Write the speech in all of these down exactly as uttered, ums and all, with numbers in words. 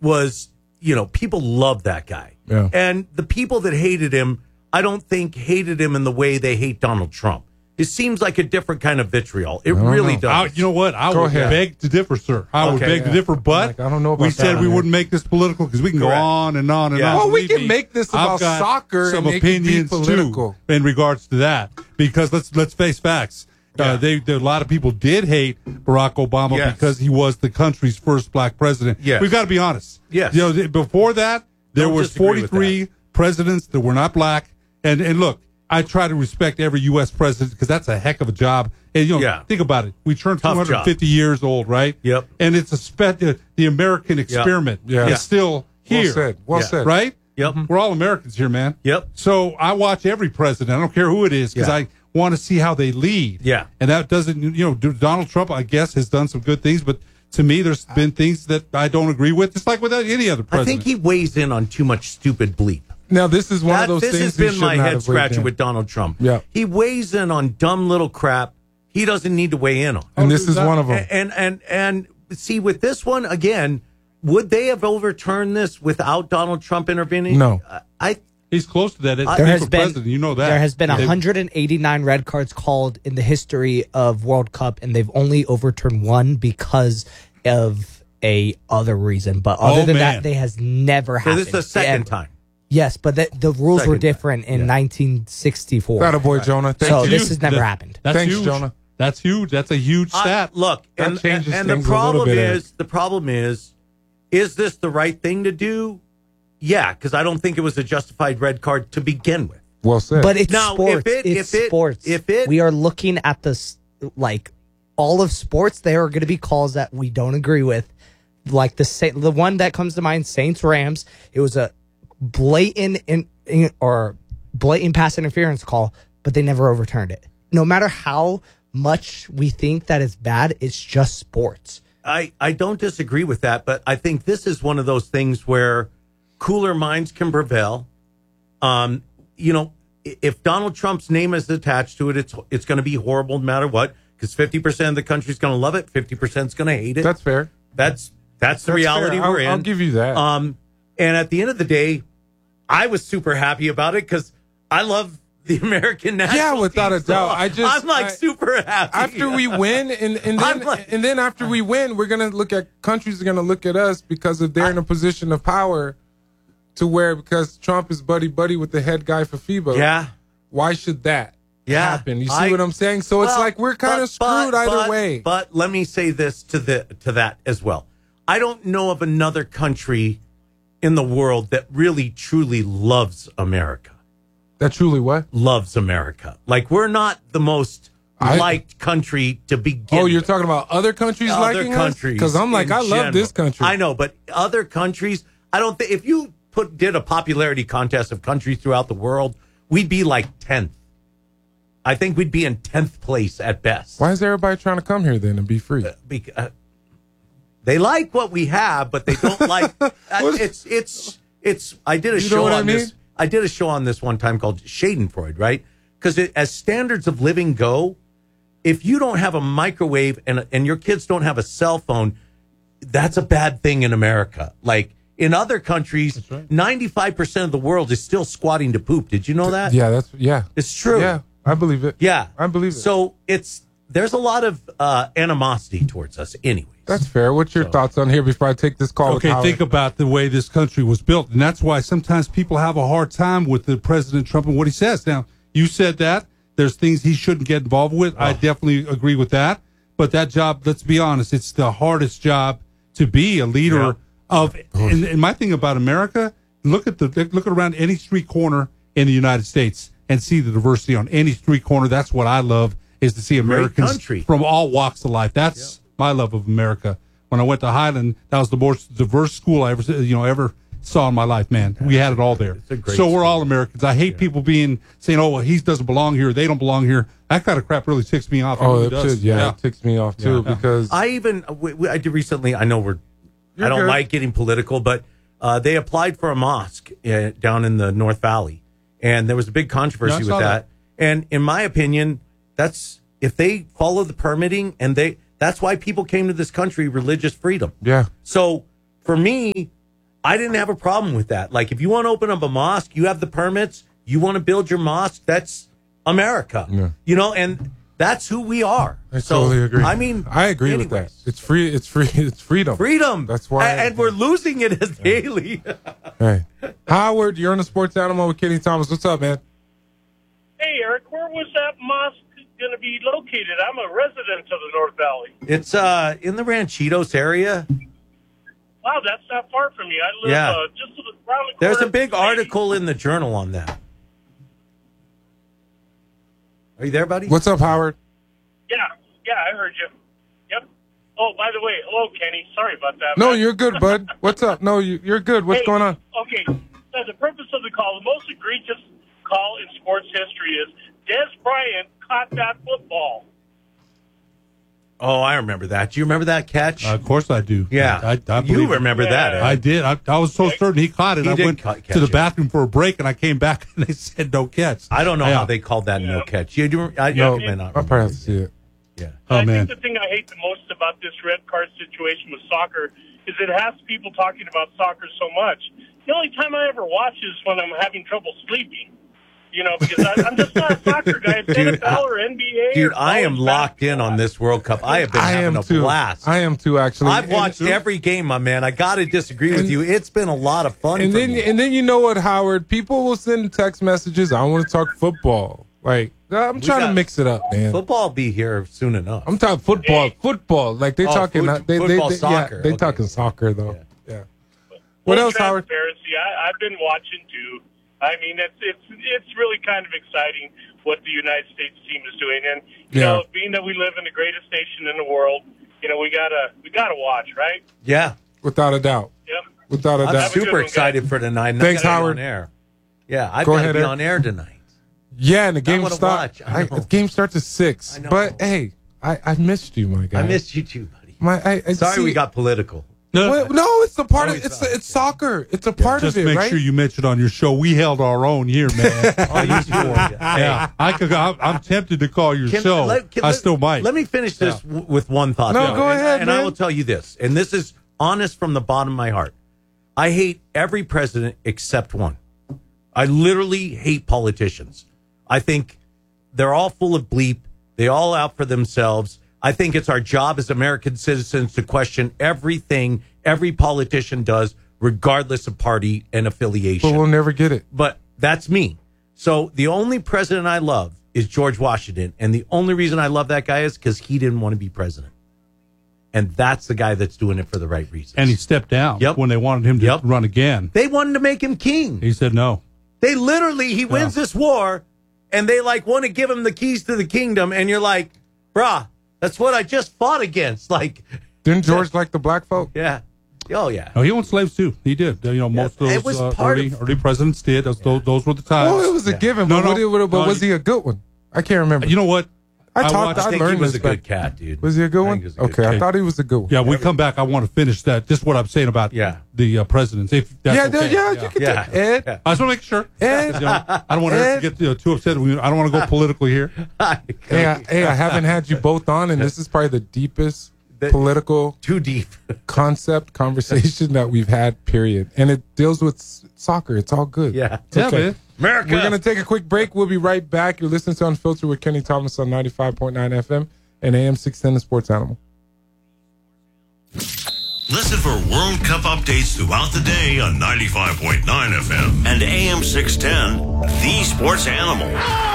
was, you know, people loved that guy. Yeah. And the people that hated him, I don't think hated him in the way they hate Donald Trump. It seems like a different kind of vitriol. It really know. does. I, you know what? I Go would ahead. beg to differ, sir. I would Okay, beg yeah. to differ, but Like, I don't know about we that said we one, wouldn't make this political because we can Correct. go on and on and Yeah. on. Well, we Believe can me, make this I've about got soccer some and it can be opinions political. too in regards to that because let's let's face facts. Yeah. Uh, they, they a lot of people did hate Barack Obama Yes. because he was the country's first black president. Yes. We've got to be honest. Yes. You know, th- before that, there Don't was disagree with forty-three presidents that were not black. And and look, I try to respect every U S president because that's a heck of a job. And you know, Yeah. think about it. We turned Tough two hundred fifty years old, right? Yep. And it's a spe- the, the American experiment Yeah. is Yeah. still here. Well said. Well Yeah. said. Right? Yep. We're all Americans here, man. Yep. So I watch every president. I don't care who it is because Yeah. I want to see how they lead. Yeah. And that doesn't, you know, Donald Trump, I guess, has done some good things, but to me, there's been things that I don't agree with. It's like with any other I president. think he weighs in on too much stupid bleep. Now, this is one That- of those this things has he been should my not head have weighed scratcher in. with Donald Trump. Yeah. He weighs in on dumb little crap he doesn't need to weigh in on. And this is that- one of them. And, and, and, and see, with this one, again, would they have overturned this without Donald Trump intervening? No. I, I He's close to that. It's There for has been president. You know that. there has been They- one hundred eighty-nine red cards called in the history of World Cup, and they've only overturned one because of a other reason. But other Oh, than man. that, they has never so happened. this is the second ever. time. Yes, but the, the rules Second were time. different in Yeah. nineteen sixty-four. Got a boy, Jonah. Thank So you. this Huge. has never That- happened. That's Thanks, huge. Jonah. That's huge. That's a huge I- stat. look, That and, changes and, and the things a little problem bit, is, the problem is, is this the right thing to do? Yeah, because I don't think it was a justified red card to begin with. Well said. But it's Now, if sports. it- it's if it- sports. if it- we are looking at this like all of sports. There are going to be calls that we don't agree with, like the Sa- the one that comes to mind, Saints Rams. It was a blatant in, in or blatant pass interference call, but they never overturned it. No matter how much we think that it's bad, it's just sports. I, I don't disagree with that, but I think this is one of those things where cooler minds can prevail. Um, you know, i- if Donald Trump's name is attached to it, it's it's going to be horrible no matter what, because fifty percent of the country's going to love it, fifty percent is going to hate it. That's fair. That's that's the That's reality fair. we're I'll, in. I'll give you that. Um, and at the end of the day, I was super happy about it because I love the American national Yeah, without team, a doubt. so I just- I'm like I- super happy after we win, and, and I'm then like- and then after we win, we're gonna look at countries are gonna look at us because if they're in a position of power, to where because Trump is buddy buddy with the head guy for FIBA. Yeah, Why should that yeah. happen? You see I- what I'm saying? So it's Well, like we're kind but- of screwed but- either but- way. But let me say this to the to that as well. I don't know of another country in the world that really truly loves America. that truly what? Loves America. Like we're not the most I- liked country to begin. Oh, you're with. talking about other countries Other liking countries Because I'm like, in I love general. this country. I know, but other countries, I don't think if you put did a popularity contest of countries throughout the world, we'd be like tenth. I think we'd be in tenth place at best. Why is everybody trying to come here then and be free? Bec- uh, they like what we have, but they don't like. Uh, it's it's it's. I did a You know show what I on mean? this. I did a show on this one time called Schadenfreude, right? Because as standards of living go, if you don't have a microwave and and your kids don't have a cell phone, that's a bad thing in America. Like in other countries, ninety-five percent of the world is still squatting to poop. Did you know that? Yeah, that's yeah. It's true. Yeah, I believe it. Yeah. I believe it. So it's there's a lot of uh, animosity towards us anyways. That's fair. What's your thoughts on here before I take this call? Okay, with Howard? think about the way this country was built, and that's why sometimes people have a hard time with the President Trump and what he says. Now, you said that there's things he shouldn't get involved with. I definitely agree with that. But that job, let's be honest, it's the hardest job to be a leader Yeah. of. And, and my thing about America, look at the look around any street corner in the United States and see the diversity on any street corner. That's what I love, is to see Americans country. from all walks of life. That's my love of America. When I went to Highland, that was the most diverse school I ever, you know, ever saw in my life. Man, we had it all there. a great So we're school. all Americans. I hate people being saying, "Oh, well, he doesn't belong here. They don't belong here." That kind of crap really ticks me off. It Oh, really it does. should, yeah, it ticks me off too Yeah. because I even we, we, I did recently. I know we're. You're I don't good. like getting political, but uh, they applied for a mosque uh, down in the North Valley, and there was a big controversy Yeah, I with saw that. And in my opinion, that's if they follow the permitting, and they that's why people came to this country, religious freedom. yeah, So for me, I didn't have a problem with that. Like, if you want to open up a mosque, you have the permits, you want to build your mosque, that's America. Yeah. You know, and that's who we are. I so, totally agree. I mean, I agree anyways, with that. It's free. It's free. It's freedom. Freedom. That's why. And, and we're losing it as daily. Hey, Howard, you're on the Sports Animal with Kenny Thomas. What's up, man? Hey, Eric, where was that mosque going to be located? I'm a resident of the North Valley. It's uh, in the Ranchitos area. Wow, that's not far from me. I live Yeah. uh, just around the corner. There's a big from article in the Journal on that. Are you there, buddy? What's up, Howard? Yeah, yeah, I heard you. Yep. Oh, by the way, hello, Kenny. Sorry about that. No, man. you're good, bud. What's up? No, you, you're good. What's Hey, going on? Okay, so the purpose of the call, the most egregious call in sports history is Des Bryant caught that football. Oh, I remember that. Do you remember that catch? Uh, of course I do. yeah. I, I, I you believe it. remember that. Ed. I did. I, I was so certain he caught it. He I did went ca- to catch the it. bathroom for a break, and I came back, and they said no catch. I don't know Yeah. how they called that no catch. You do? I, No, you may not I'll probably have to see it. Yeah. Oh, I man. think the thing I hate the most about this red card situation with soccer is it has people talking about soccer so much. The only time I ever watch is when I'm having trouble sleeping. You know, because I, I'm just not a soccer guy. It's Dude, N F L or N B A. Dude, or I am college locked in basketball. on this World Cup. I have been I having am a too. blast. I am too, actually. I've watched and, every game, my man. I got to disagree with And- you. It's been a lot of fun. And for then, me. and then you know what, Howard? People will send text messages. I want to talk football. Like I'm We trying to got- mix it up, man. Football will be here soon enough. I'm talking football. Football. Like they Oh, talking. foot- they, football, they, they, soccer. Yeah, they Okay. talking soccer though. Yeah. Yeah. What Full else, Howard? Transparency. I, I've been watching too. I mean, it's it's it's really kind of exciting what the United States team is doing, and you Yeah. know, being that we live in the greatest nation in the world, you know, we gotta we gotta watch, right? Yeah. Without a doubt. Yep. Without a I'm doubt. Have a good super one, guys. excited for tonight. Thanks, I gotta be Howard. On air. Yeah, I've Go got to ahead, be Eric. on air tonight. Yeah, and the game wanna starts. watch. I know. The game starts at six. I know. But hey, I, I missed you, my guy. I missed you too, buddy. My, I, I Sorry see- we got political. No, Well, no, it's the part No, of it's it's not. it's soccer. It's a part just of it, make right? sure you mention on your show we held our own here, man. Oh, you two are- yeah, I could. I'm, I'm tempted to call your Can- show. let- can- I let- still might. Let me finish this w- with one thought. No, though. go And- ahead, And I man. will tell you this, and this is honest from the bottom of my heart. I hate every president except one. I literally hate politicians. I think they're all full of bleep. They all out for themselves. I think it's our job as American citizens to question everything every politician does, regardless of party and affiliation. But we'll never get it. But that's me. So the only president I love is George Washington. And the only reason I love that guy is because he didn't want to be president. And that's the guy that's doing it for the right reasons. and he stepped down Yep. when they wanted him to Yep. run again. They wanted to make him king. He said no. They literally, he wins this war, and they like want to give him the keys to the kingdom. And you're like, brah, that's what I just fought against. Like, Didn't George like the black folk? yeah. Oh, yeah. No, he owned slaves too. He did. You know, most it of was those uh, part early, of- early presidents did. Those, those, those were the times. Well, it was a Yeah. given. No, but no. what, what, but No, was he a good one? I can't remember. You know what? I I talked. watched- I I think learned he was this a good back- cat, dude. Was he a good I one? think he was a good Okay, I cat. thought he was a good one. Yeah, we come back. I want to finish that. Just what I'm saying about Yeah. the uh, presidents. If that's yeah, okay. yeah, you can Yeah. take Ed. Yeah. I just want to make sure. Ed. You know, I don't want to Ed. get you know, too upset. We- I don't want to go political here. Hey, I, hey, I haven't had you both on, and this is probably the deepest That- political Too deep. concept conversation that we've had. Period. And it deals with s- soccer. It's all good. Yeah. It's Yeah, okay. man. America. We're gonna take a quick break. We'll be right back. You're listening to Unfiltered with Kenny Thomas on ninety-five point nine F M and A M six ten, the Sports Animal. Listen for World Cup updates throughout the day on ninety-five point nine F M and A M six ten, the Sports Animal.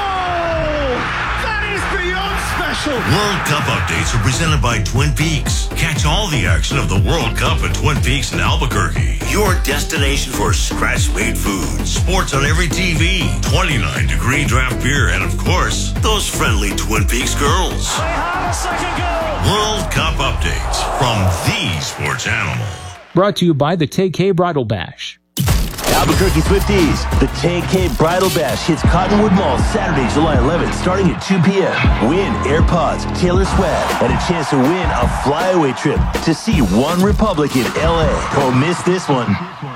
That is beyond special. World Cup updates are presented by Twin Peaks. Catch all the action of the World Cup at Twin Peaks in Albuquerque. Your destination for scratch-made food, sports on every T V, twenty-nine degree draft beer, and of course, those friendly Twin Peaks girls. They have a second goal. World Cup updates from the Sports Animal. Brought to you by the Tay K Bridal Bash. Albuquerque Swifties, the Tay K Bridal Bash hits Cottonwood Mall Saturday, July eleventh, starting at two p.m. Win AirPods, Taylor Swift, and a chance to win a flyaway trip to see One Republic in L A. Don't miss this one.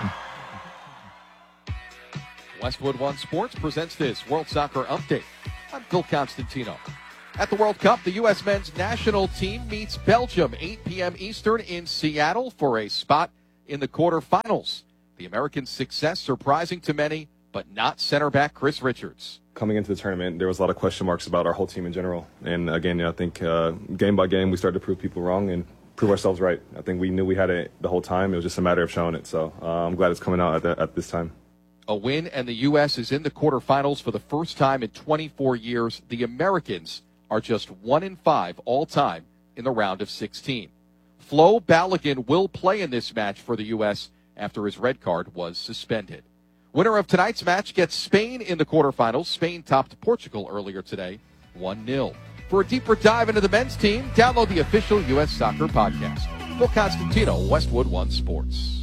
Westwood One Sports presents this World Soccer Update. I'm Phil Constantino. At the World Cup, the U S men's national team meets Belgium, eight p.m. Eastern in Seattle for a spot in the quarterfinals. The Americans' success surprising to many, but not center back Chris Richards. Coming into the tournament, there was a lot of question marks about our whole team in general. And again, I think uh, game by game, we started to prove people wrong and prove ourselves right. I think we knew we had it the whole time. It was just a matter of showing it. So uh, I'm glad it's coming out at, the, at this time. A win, and the U S is in the quarterfinals for the first time in twenty-four years. The Americans are just one in five all time in the round of sixteen. Flo Balogun will play in this match for the U S after his red card was suspended. Winner of tonight's match gets Spain in the quarterfinals. Spain topped Portugal earlier today, one nil. For a deeper dive into the men's team, download the official U S Soccer podcast. Phil Constantino, Westwood One Sports.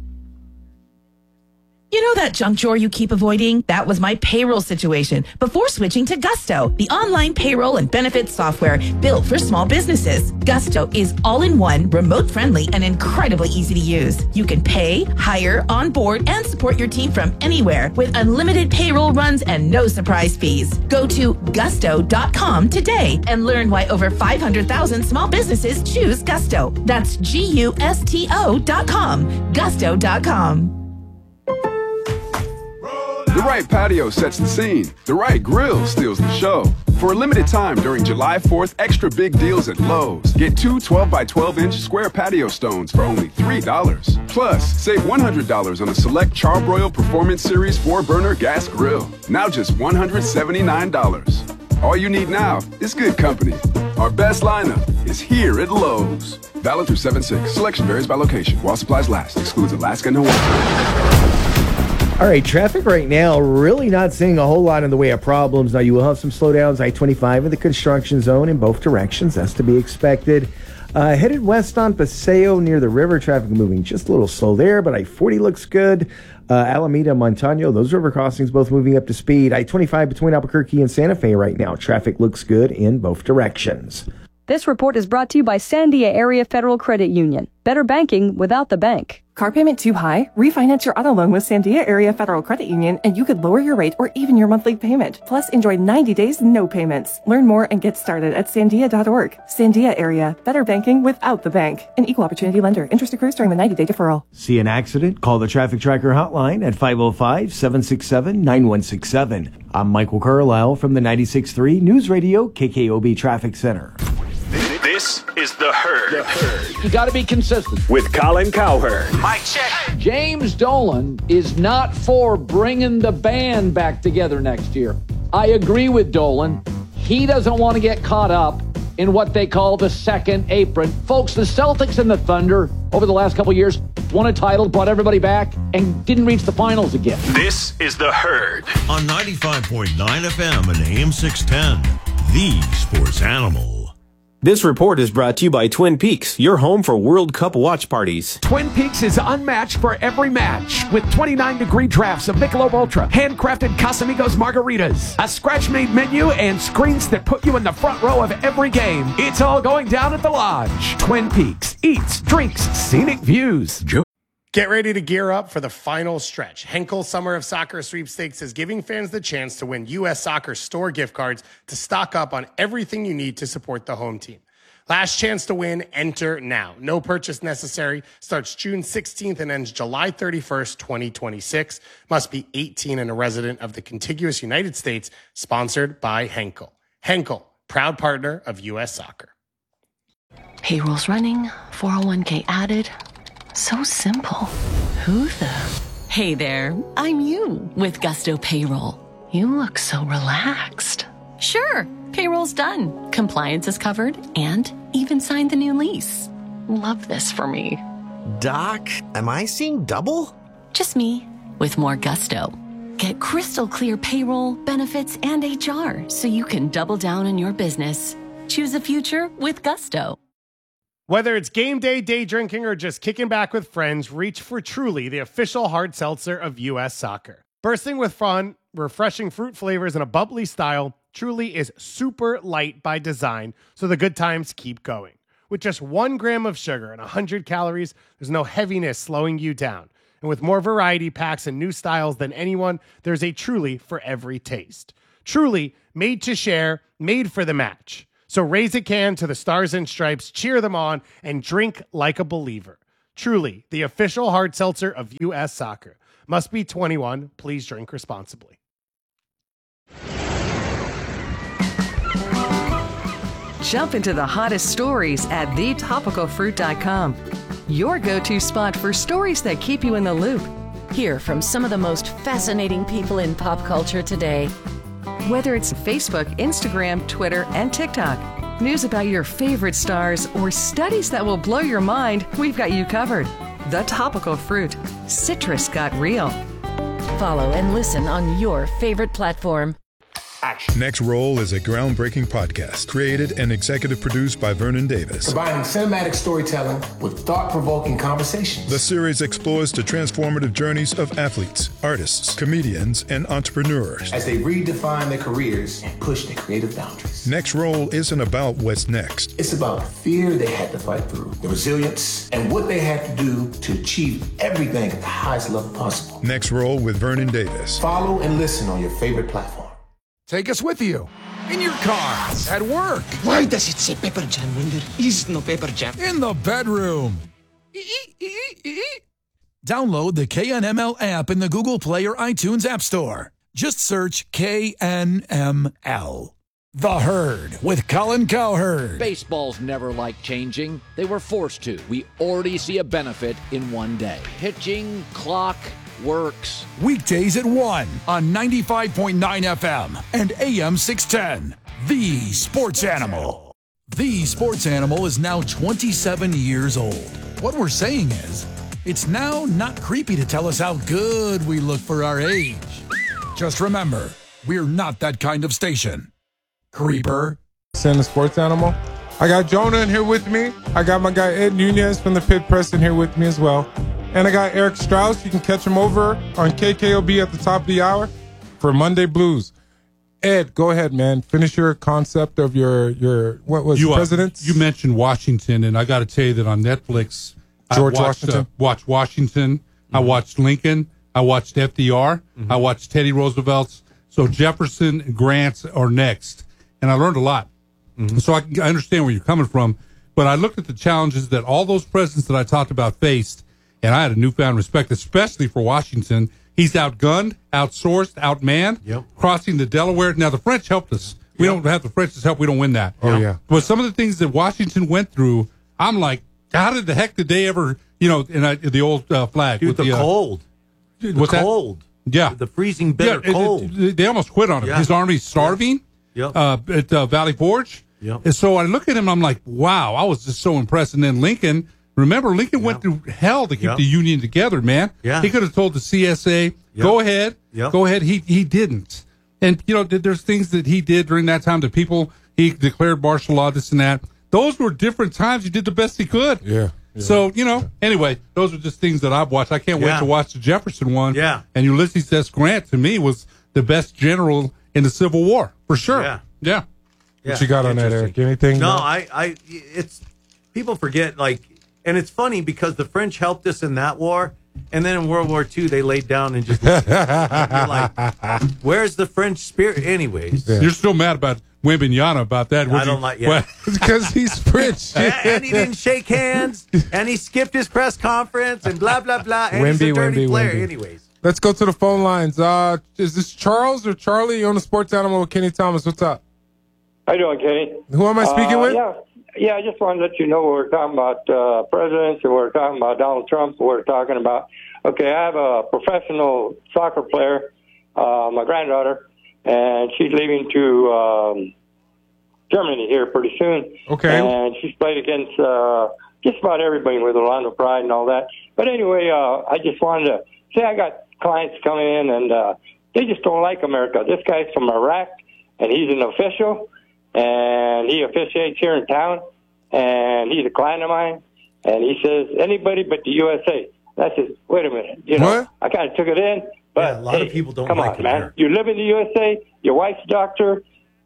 You know that junk drawer you keep avoiding? That was my payroll situation before switching to Gusto, the online payroll and benefits software built for small businesses. Gusto is all-in-one, remote-friendly, and incredibly easy to use. You can pay, hire, onboard, and support your team from anywhere with unlimited payroll runs and no surprise fees. Go to gusto dot com today and learn why over five hundred thousand small businesses choose Gusto. That's G U S T O dot com. gusto dot com. The right patio sets the scene. The right grill steals the show. For a limited time during July fourth, extra big deals at Lowe's. Get two twelve by twelve inch square patio stones for only three dollars. Plus, save one hundred dollars on a select Charbroil Performance Series four burner gas grill. Now just one hundred seventy-nine dollars. All you need now is good company. Our best lineup is here at Lowe's. Valid through seven six. Selection varies by location. While supplies last. Excludes Alaska and Hawaii. All right, traffic right now, really not seeing a whole lot in the way of problems. Now, you will have some slowdowns, I twenty-five in the construction zone in both directions. That's to be expected. Uh, headed west on Paseo near the river, traffic moving just a little slow there, but I forty looks good. Uh, Alameda, Montano, those river crossings both moving up to speed. I twenty-five between Albuquerque and Santa Fe right now. Traffic looks good in both directions. This report is brought to you by Sandia Area Federal Credit Union. Better banking without the bank. Car payment too high? Refinance your auto loan with Sandia Area Federal Credit Union and you could lower your rate or even your monthly payment. Plus, enjoy ninety days no payments. Learn more and get started at sandia dot org. Sandia Area. Better banking without the bank. An equal opportunity lender. Interest accrues during the ninety day deferral. See an accident? Call the Traffic Tracker hotline at five oh five, seven six seven, nine one six seven. I'm Michael Carlisle from the ninety-six point three News Radio K K O B Traffic Center. This is The Herd. The Herd. You got to be consistent. With Colin Cowherd. Mic check. James Dolan is not for bringing the band back together next year. I agree with Dolan. He doesn't want to get caught up in what they call the second apron. Folks, the Celtics and the Thunder over the last couple of years won a title, brought everybody back, and didn't reach the finals again. This is The Herd. On ninety-five point nine F M and A M six ten. The Sports Animal. This report is brought to you by Twin Peaks, your home for World Cup watch parties. Twin Peaks is unmatched for every match with twenty-nine degree drafts of Michelob Ultra, handcrafted Casamigos margaritas, a scratch-made menu, and screens that put you in the front row of every game. It's all going down at the Lodge. Twin Peaks eats, drinks, scenic views. Get ready to gear up for the final stretch. Henkel Summer of Soccer Sweepstakes is giving fans the chance to win U S Soccer store gift cards to stock up on everything you need to support the home team. Last chance to win, enter now. No purchase necessary. Starts June sixteenth and ends July thirty-first, twenty twenty-six. Must be eighteen and a resident of the contiguous United States. Sponsored by Henkel. Henkel, proud partner of U S Soccer. Payroll's running, four oh one k added. So simple. Who the? Hey there, I'm you with Gusto Payroll. You look so relaxed. Sure, payroll's done. Compliance is covered and even signed the new lease. Love this for me. Doc, am I seeing double? Just me with more Gusto. Get crystal clear payroll, benefits, and H R so you can double down on your business. Choose a future with Gusto. Whether it's game day, day drinking, or just kicking back with friends, reach for Truly, the official hard seltzer of U S Soccer. Bursting with fun, refreshing fruit flavors, and a bubbly style, Truly is super light by design, so the good times keep going. With just one gram of sugar and one hundred calories, there's no heaviness slowing you down. And with more variety packs and new styles than anyone, there's a Truly for every taste. Truly, made to share, made for the match. So raise a can to the Stars and Stripes, cheer them on, and drink like a believer. Truly, the official hard seltzer of U S Soccer. Must be twenty-one. Please drink responsibly. Jump into the hottest stories at the topical fruit dot com. Your go-to spot for stories that keep you in the loop. Hear from some of the most fascinating people in pop culture today. Whether it's Facebook, Instagram, Twitter, and TikTok, news about your favorite stars, or studies that will blow your mind, we've got you covered. The Topical Fruit. Citrus got real. Follow and listen on your favorite platform. Next Roll is a groundbreaking podcast created and executive produced by Vernon Davis. Combining cinematic storytelling with thought-provoking conversations. The series explores the transformative journeys of athletes, artists, comedians, and entrepreneurs as they redefine their careers and push their creative boundaries. Next Roll isn't about what's next. It's about the fear they had to fight through, the resilience, and what they had to do to achieve everything at the highest level possible. Next Roll with Vernon Davis. Follow and listen on your favorite platform. Take us with you. In your car, at work. Why does it say Pepper Jam when there is no Pepper Jam? In the bedroom. Download the K N M L app in the Google Play or iTunes App Store. Just search K N M L. The Herd with Colin Cowherd. Baseball's never liked changing. They were forced to. We already see a benefit in one day. Pitching, clock, works. Weekdays at one on ninety-five point nine F M and A M six ten. The Sports Animal. The Sports Animal is now twenty-seven years old. What we're saying is, it's now not creepy to tell us how good we look for our age. Just remember, we're not that kind of station. Creeper. Send the Sports Animal. I got Jonah in here with me. I got my guy Ed Nunez from the Pit Press in here with me as well. And I got Eric Strauss. You can catch him over on K K O B at the top of the hour for Monday Blues. Ed, go ahead, man. Finish your concept of your, your what was you, uh, presidents? You mentioned Washington, and I got to tell you that on Netflix, George I watched, Washington. Uh, watched Washington. Mm-hmm. I watched Lincoln. I watched F D R. Mm-hmm. I watched Teddy Roosevelt's. So Jefferson and Grant's are next. And I learned a lot. Mm-hmm. So I, I understand where you're coming from. But I looked at the challenges that all those presidents that I talked about faced, and I had a newfound respect, especially for Washington. He's outgunned, outsourced, outmanned, yep. crossing the Delaware. Now, the French helped us. We yep. don't have the French's help. We don't win that. Oh, yeah. But some of the things that Washington went through, I'm like, how did the heck did they ever, you know, in uh, the old uh, flag. Dude, with the, the cold. Uh, the cold. That? Yeah. The freezing bitter yeah, cold. It, it, they almost quit on him. Yeah. His army's starving yep. uh, at uh, Valley Forge. Yep. And so I look at him, I'm like, wow, I was just so impressed. And then Lincoln, remember, Lincoln yep. went through hell to keep yep. the Union together, man. Yeah. He could have told the C S A, yep. go ahead, yep. go ahead. He he didn't. And, you know, there's things that he did during that time that people, he declared martial law, this and that. Those were different times. He did the best he could. Yeah. yeah. So, you know, anyway, those are just things that I've watched. I can't yeah. wait to watch the Jefferson one. Yeah. And Ulysses S. Grant, to me, was the best general in the Civil War, for sure. Yeah. Yeah. What yeah, you got on that, Eric? Anything? No, I, I, it's, people forget, like, and it's funny because the French helped us in that war, and then in World War Two, they laid down and just, you're like, where's the French spirit? Anyways. Yeah. You're still mad about Wembanyama about that. I don't you, like, yeah. because he's French. and, and he didn't shake hands, and he skipped his press conference, and blah, blah, blah, and Wemby, he's a dirty Wemby, player. Wemby. Anyways. Let's go to the phone lines. Uh, is this Charles or Charlie? You're on the Sports Animal with Kenny Thomas. What's up? How you doing, Kenny? Who am I speaking uh, with? Yeah, yeah. I just wanted to let you know we're talking about uh, presidents, and we're talking about Donald Trump. We're talking about. Okay, I have a professional soccer player, uh, my granddaughter, and she's leaving to um, Germany here pretty soon. Okay. And she's played against uh, just about everybody with Orlando Pride and all that. But anyway, uh, I just wanted to say I got clients coming in, and uh, they just don't like America. This guy's from Iraq, and he's an official. And he officiates here in town, and he's a client of mine, and he says, anybody but the U S A. I said, wait a minute. You know, what? I kind of took it in, but yeah, a lot hey, of people don't come like on, man. There. You live in the U S A, your wife's a doctor,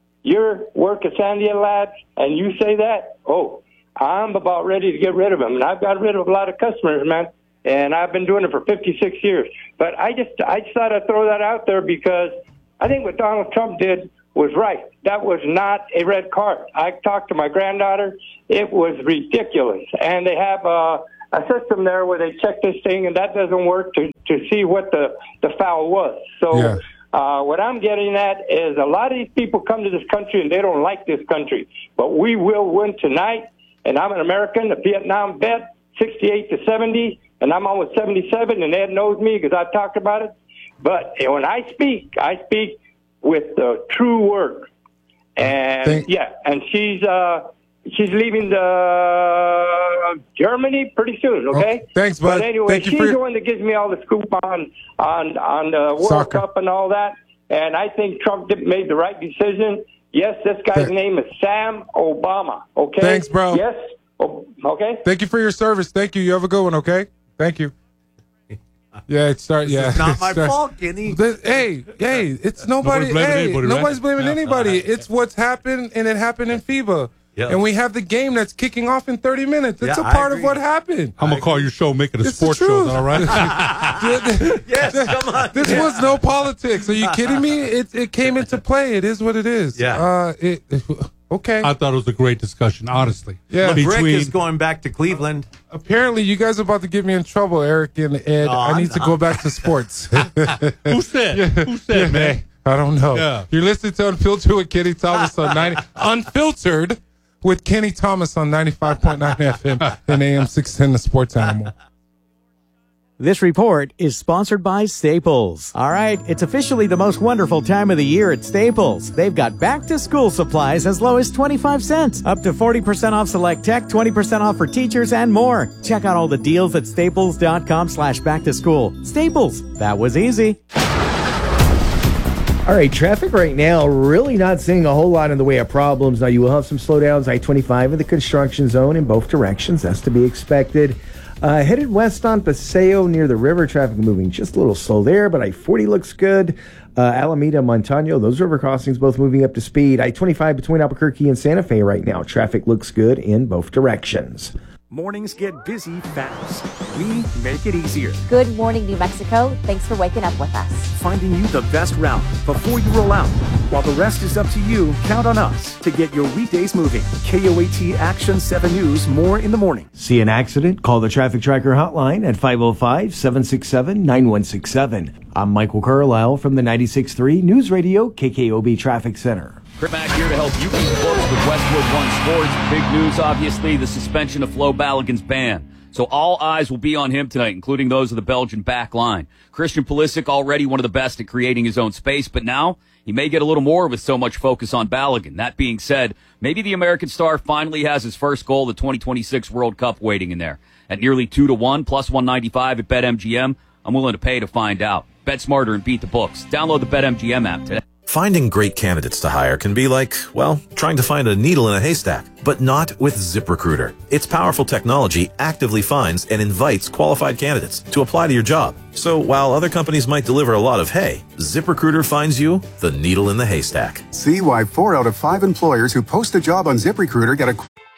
you work at Sandia Labs, and you say that? Oh, I'm about ready to get rid of him, and I've got rid of a lot of customers, man, and I've been doing it for fifty-six years. But I just, I just thought I'd throw that out there because I think what Donald Trump did was right. That was not a red card. I talked to my granddaughter. It was ridiculous. And they have uh, a system there where they check this thing, and that doesn't work to, to see what the, the foul was. So Yeah. uh, what I'm getting at is a lot of these people come to this country, and they don't like this country. But we will win tonight, and I'm an American, a Vietnam vet, sixty-eight to seventy, and I'm almost seventy-seven, and Ed knows me because I talked about it. But when I speak, I speak with the true word. And, Thank- yeah, and she's... Uh, She's leaving the Germany pretty soon, okay? Oh, thanks, bud. But anyway, Thank you she's for your- the one that gives me all the scoop on on on the World Soccer. Cup and all that. And I think Trump did, made the right decision. Yes, this guy's Th- name is Sam Obama, okay? Thanks, bro. Yes, oh, okay? Thank you for your service. Thank you. You have a good one, okay? Thank you. Yeah, it start. This Yeah, is not it my starts- fault, Guinea. The- hey, hey, it's nobody. Nobody's blaming hey, anybody, right? nobody's blaming Yeah. anybody. It's what's happened, and it happened in FIBA. Yeah. And we have the game that's kicking off in thirty minutes. It's Yeah, a I part of agree. what happened. I'm gonna call your show, make it a It's the sports show. truth. Is that all right? Yes, come on. This was no politics. Are you kidding me? It it came into play. It is what it is. Yeah. Uh, it, okay. I thought it was a great discussion, honestly. Yeah. Rick Between is going back to Cleveland. Apparently, you guys are about to get me in trouble, Eric and Ed. Oh, I I'm need to not. go back to sports. who said? Who said, Yeah. man? I don't know. Yeah. You're listening to Unfiltered with Kenny Thomas on ninety Unfiltered with Kenny Thomas on ninety-five point nine F M and A M six ten, the Sports Animal. This report is sponsored by Staples. All right, it's officially the most wonderful time of the year at Staples. They've got back-to-school supplies as low as twenty-five cents, up to forty percent off select tech, twenty percent off for teachers, and more. Check out all the deals at staples.com slash back-to-school. Staples, that was easy. All right, traffic right now, really not seeing a whole lot in the way of problems. Now, you will have some slowdowns, I twenty-five in the construction zone in both directions. That's to be expected. Uh, headed west on Paseo near the river, traffic moving just a little slow there, but I forty looks good. Uh, Alameda, Montano, those river crossings both moving up to speed. I twenty-five between Albuquerque and Santa Fe right now. Traffic looks good in both directions. Mornings get busy fast. We make it easier. Good morning, New Mexico. Thanks for waking up with us. Finding you the best route before you roll out. While the rest is up to you, count on us to get your weekdays moving. K O A T Action seven News, more in the morning. See an accident? Call the Traffic Tracker hotline at five oh five, seven six seven, nine one six seven. I'm Michael Carlisle from the ninety-six point three News Radio K K O B Traffic Center. Back here to help you keep close with Westwood One Sports. Big news, obviously, the suspension of Flo Balogun's ban. So all eyes will be on him tonight, including those of the Belgian back line. Christian Pulisic, already one of the best at creating his own space, but now he may get a little more with so much focus on Balogun. That being said, maybe the American star finally has his first goal of the twenty twenty-six World Cup waiting in there. At nearly two to one, plus one ninety-five at BetMGM, I'm willing to pay to find out. Bet smarter and beat the books. Download the BetMGM app today. Finding great candidates to hire can be like, well, trying to find a needle in a haystack, but not with ZipRecruiter. Its powerful technology actively finds and invites qualified candidates to apply to your job. So while other companies might deliver a lot of hay, ZipRecruiter finds you the needle in the haystack. See why four out of five employers who post a job on ZipRecruiter get a...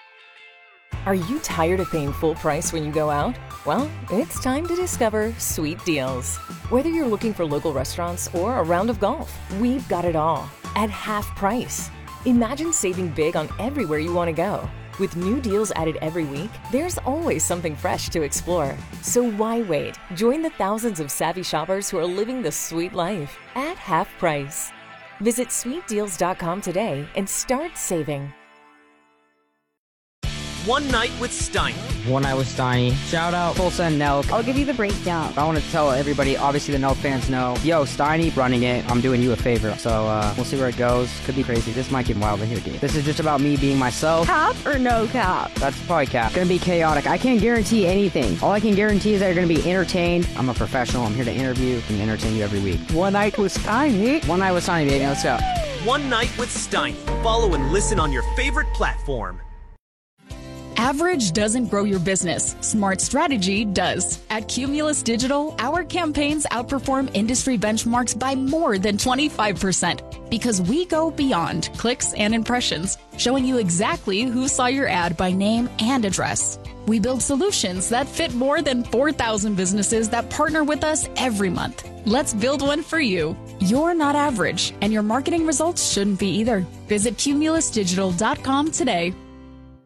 Are you tired of paying full price when you go out? Well, it's time to discover Sweet Deals. Whether you're looking for local restaurants or a round of golf, we've got it all at half price. Imagine saving big on everywhere you want to go. With new deals added every week, there's always something fresh to explore. So why wait? Join the thousands of savvy shoppers who are living the sweet life at half price. Visit sweet deals dot com today and start saving. One Night with Steiny. One Night with Steiny. Shout out Tulsa and Nelk. I'll give you the breakdown. I want to tell everybody, obviously the Nelk fans know, yo, Steiny running it, I'm doing you a favor. So uh, we'll see where it goes. Could be crazy. This might get wild in here, dude. This is just about me being myself. Cap or no cap? That's probably cap. Gonna be chaotic. I can't guarantee anything. All I can guarantee is that you're gonna be entertained. I'm a professional. I'm here to interview and entertain you every week. One Night with Steiny. One Night with Steiny, baby. Let's go. One Night with Steiny. Follow and listen on your favorite platform. Average doesn't grow your business. Smart strategy does. At Cumulus Digital, our campaigns outperform industry benchmarks by more than twenty-five percent because we go beyond clicks and impressions, showing you exactly who saw your ad by name and address. We build solutions that fit more than four thousand businesses that partner with us every month. Let's build one for you. You're not average, and your marketing results shouldn't be either. Visit cumulus digital dot com today.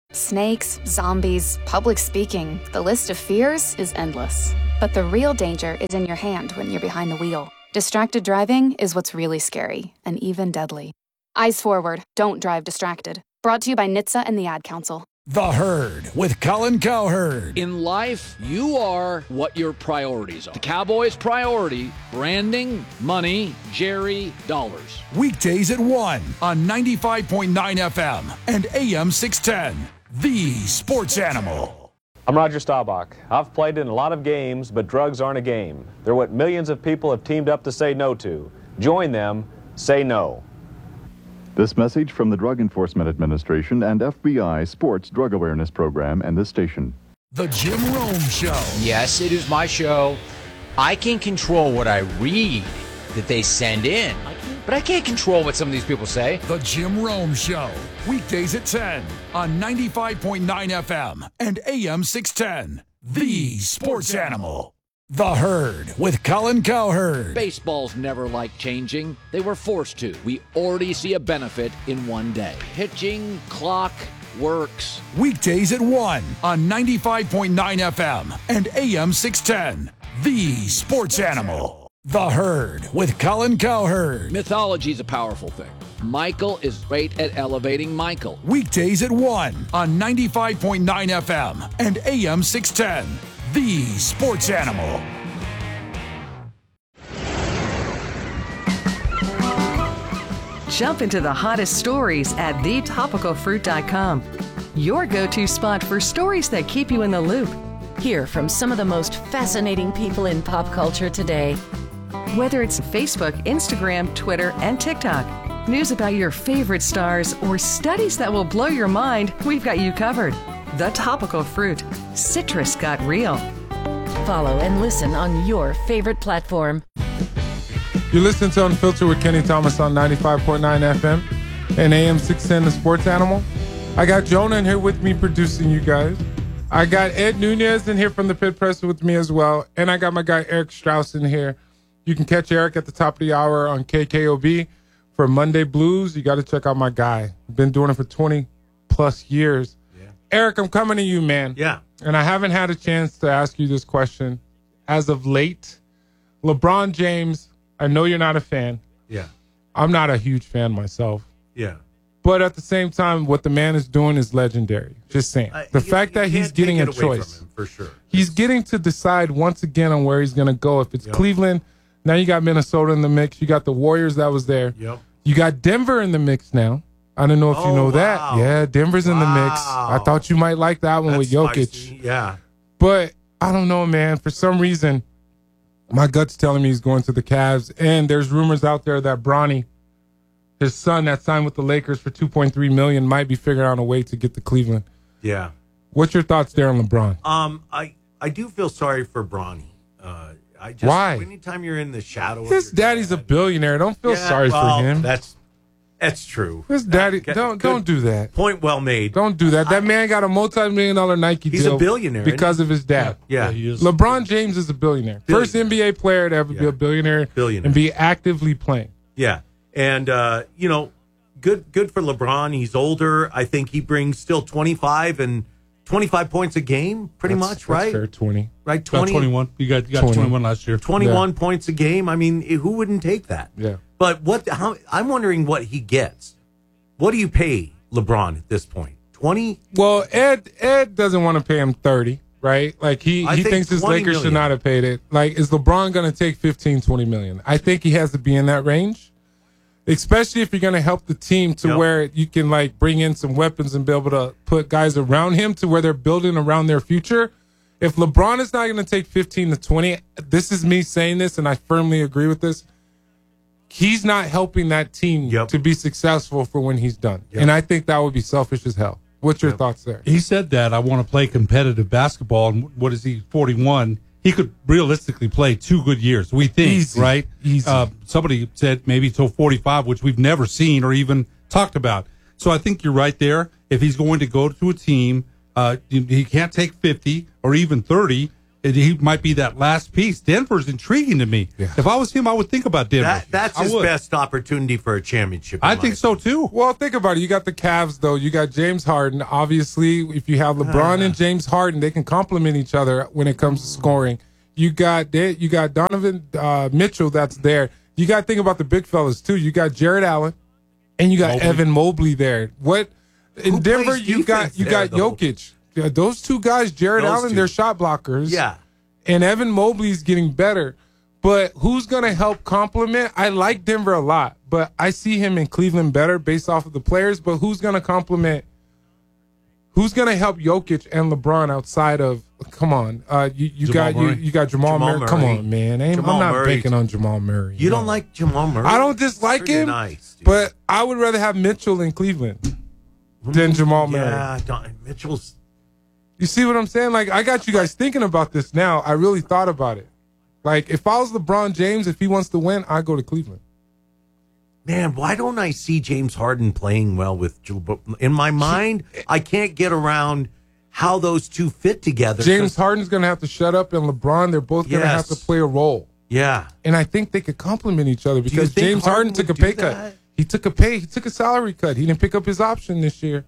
Snakes, zombies, public speaking, the list of fears is endless. But the real danger is in your hand when you're behind the wheel. Distracted driving is what's really scary and even deadly. Eyes forward, don't drive distracted. Brought to you by N H T S A and the Ad Council. The Herd with Colin Cowherd. In life, you are what your priorities are. The Cowboys' priority, branding, money, Jerry, dollars. Weekdays at one on ninety-five point nine F M and A M six ten. The Sports Animal. I'm Roger Staubach. I've played in a lot of games, but drugs aren't a game. They're what millions of people have teamed up to say no to. Join them. Say no. This message from the Drug Enforcement Administration and F B I Sports Drug Awareness Program and this station. The Jim Rome Show. Yes, it is my show. I can control what I read that they send in, but I can't control what some of these people say. The Jim Rome Show. Weekdays at ten on ninety-five point nine F M and A M six ten. The Sports Animal. The Herd with Colin Cowherd. Baseball's never liked changing. They were forced to. We already see a benefit in one day. Pitching, clock, works. Weekdays at one on ninety-five point nine F M and A M six ten. The Sports Animal. The Herd with Colin Cowherd. Mythology's a powerful thing. Michael is great at elevating Michael. Weekdays at one on ninety-five point nine F M and A M six ten. The Sports Animal. Jump into the hottest stories at the topical fruit dot com. Your go-to spot for stories that keep you in the loop. Hear from some of the most fascinating people in pop culture today. Whether it's Facebook, Instagram, Twitter, and TikTok, news about your favorite stars, or studies that will blow your mind, we've got you covered. The Topical Fruit. Citrus got real. Follow and listen on your favorite platform. You listen to Unfiltered with Kenny Thomas on ninety-five point nine F M and A M six ten, The Sports Animal. I got Jonah in here with me producing you guys. I got Ed Nunez in here from the Pit Press with me as well. And I got my guy Eric Strauss in here. You can catch Eric at the top of the hour on K K O B for Monday Blues. You got to check out my guy. Been doing it for twenty plus years. Eric, I'm coming to you, man. Yeah. And I haven't had a chance to ask you this question as of late. LeBron James, I know you're not a fan. Yeah. I'm not a huge fan myself. Yeah. But at the same time, what the man is doing is legendary. Just saying. Uh, the you, fact you that he's getting a choice. Him, for sure. He's getting to decide once again on where he's going to go. If it's yep. Cleveland, now you got Minnesota in the mix. You got the Warriors that was there. Yep. You got Denver in the mix now. I don't know if oh, you know wow. that. Yeah, Denver's in wow. the mix. I thought you might like that one That's with Jokic. spicy. Yeah. But I don't know, man. For some reason, my gut's telling me he's going to the Cavs. And there's rumors out there that Bronny, his son that signed with the Lakers for two point three million dollars, might be figuring out a way to get to Cleveland. Yeah. What's your thoughts there on LeBron? Um, I, I do feel sorry for Bronny. Uh, I just, Why? Anytime you're in the shadow of His your daddy's dad, a billionaire. Don't feel yeah, sorry well, for him. That's that's true. His daddy, That- don't good don't do that. Point well made. Don't do that. That man got a multi-million dollar Nike He's deal a billionaire, isn't because he? of his dad. Yeah, he is. LeBron James is a billionaire. Billionaire. First N B A player to ever be Yeah. a billionaire, Billionaire. and be actively playing. Yeah, and uh, you know, good good for LeBron. He's older. I think he brings still twenty-five and twenty-five points a game, pretty That's- much, that's right? fair, twenty. Right, Got twenty. twenty-one. You got, you got twenty. twenty-one last year. twenty-one points a game. I mean, who wouldn't take that? Yeah. But what? How, I'm wondering what he gets. What do you pay LeBron at this point? twenty? Well, Ed Ed doesn't want to pay him thirty, right? Like he, I he think thinks his twenty Lakers should million. not have paid it. Like, is LeBron going to take fifteen, twenty million? I think he has to be in that range. Especially if you're going to help the team to Yep. where you can like bring in some weapons and be able to put guys around him to where they're building around their future. If LeBron is not going to take fifteen to twenty, this is me saying this, and I firmly agree with this. He's not helping that team Yep. to be successful for when he's done. Yep. And I think that would be selfish as hell. What's your Yep. thoughts there? He said that I want to play competitive basketball, and what is he, forty-one? He could realistically play two good years, we think, Easy. right? Easy. Uh, somebody said maybe till forty-five, which we've never seen or even talked about. So I think you're right there. If he's going to go to a team, uh, he he can't take fifty or even thirty. he might be that last piece. Denver's intriguing to me. Yeah. If I was him, I would think about Denver. That, that's I his would. best opportunity for a championship. in I my think so too. Well, think about it. You got the Cavs, though. You got James Harden. Obviously, if you have LeBron and James Harden, they can complement each other when it comes to scoring. You got you got Donovan uh, Mitchell that's there. You got to think about the big fellas too. You got Jared Allen, and you got Mobley. Evan Mobley there. What in Who Denver? plays You got defense you there, got though? Jokic. Yeah, those two guys, Jared Those Allen, two. they're shot blockers. Yeah. And Evan Mobley's getting better. But who's going to help complement? I like Denver a lot, but I see him in Cleveland better based off of the players. But who's going to complement? Who's going to help Jokic and LeBron outside of? Come on, uh, you, you Jamal got you, Murray. you got Jamal, Jamal Murray. Come Murray. on, man. Ain't, Jamal I'm not Murray. banking on Jamal Murray. You no. don't like Jamal Murray? I don't dislike Pretty him, nice, dude. but I would rather have Mitchell in Cleveland than Jamal Murray. Yeah, Don, Mitchell's. You see what I'm saying? Like, I got you guys thinking about this now. I really thought about it. Like, if I was LeBron James, if he wants to win, I'd go to Cleveland. Man, why don't I see James Harden playing well with Jul- in my mind? I can't get around how those two fit together. James 'cause- Harden's going to have to shut up, and LeBron, they're both going to Yes. have to play a role. Yeah, And I think they could complement each other because think James Harden, Harden took a would do pay cut. that? He took a pay. He took a salary cut. He didn't pick up his option this year.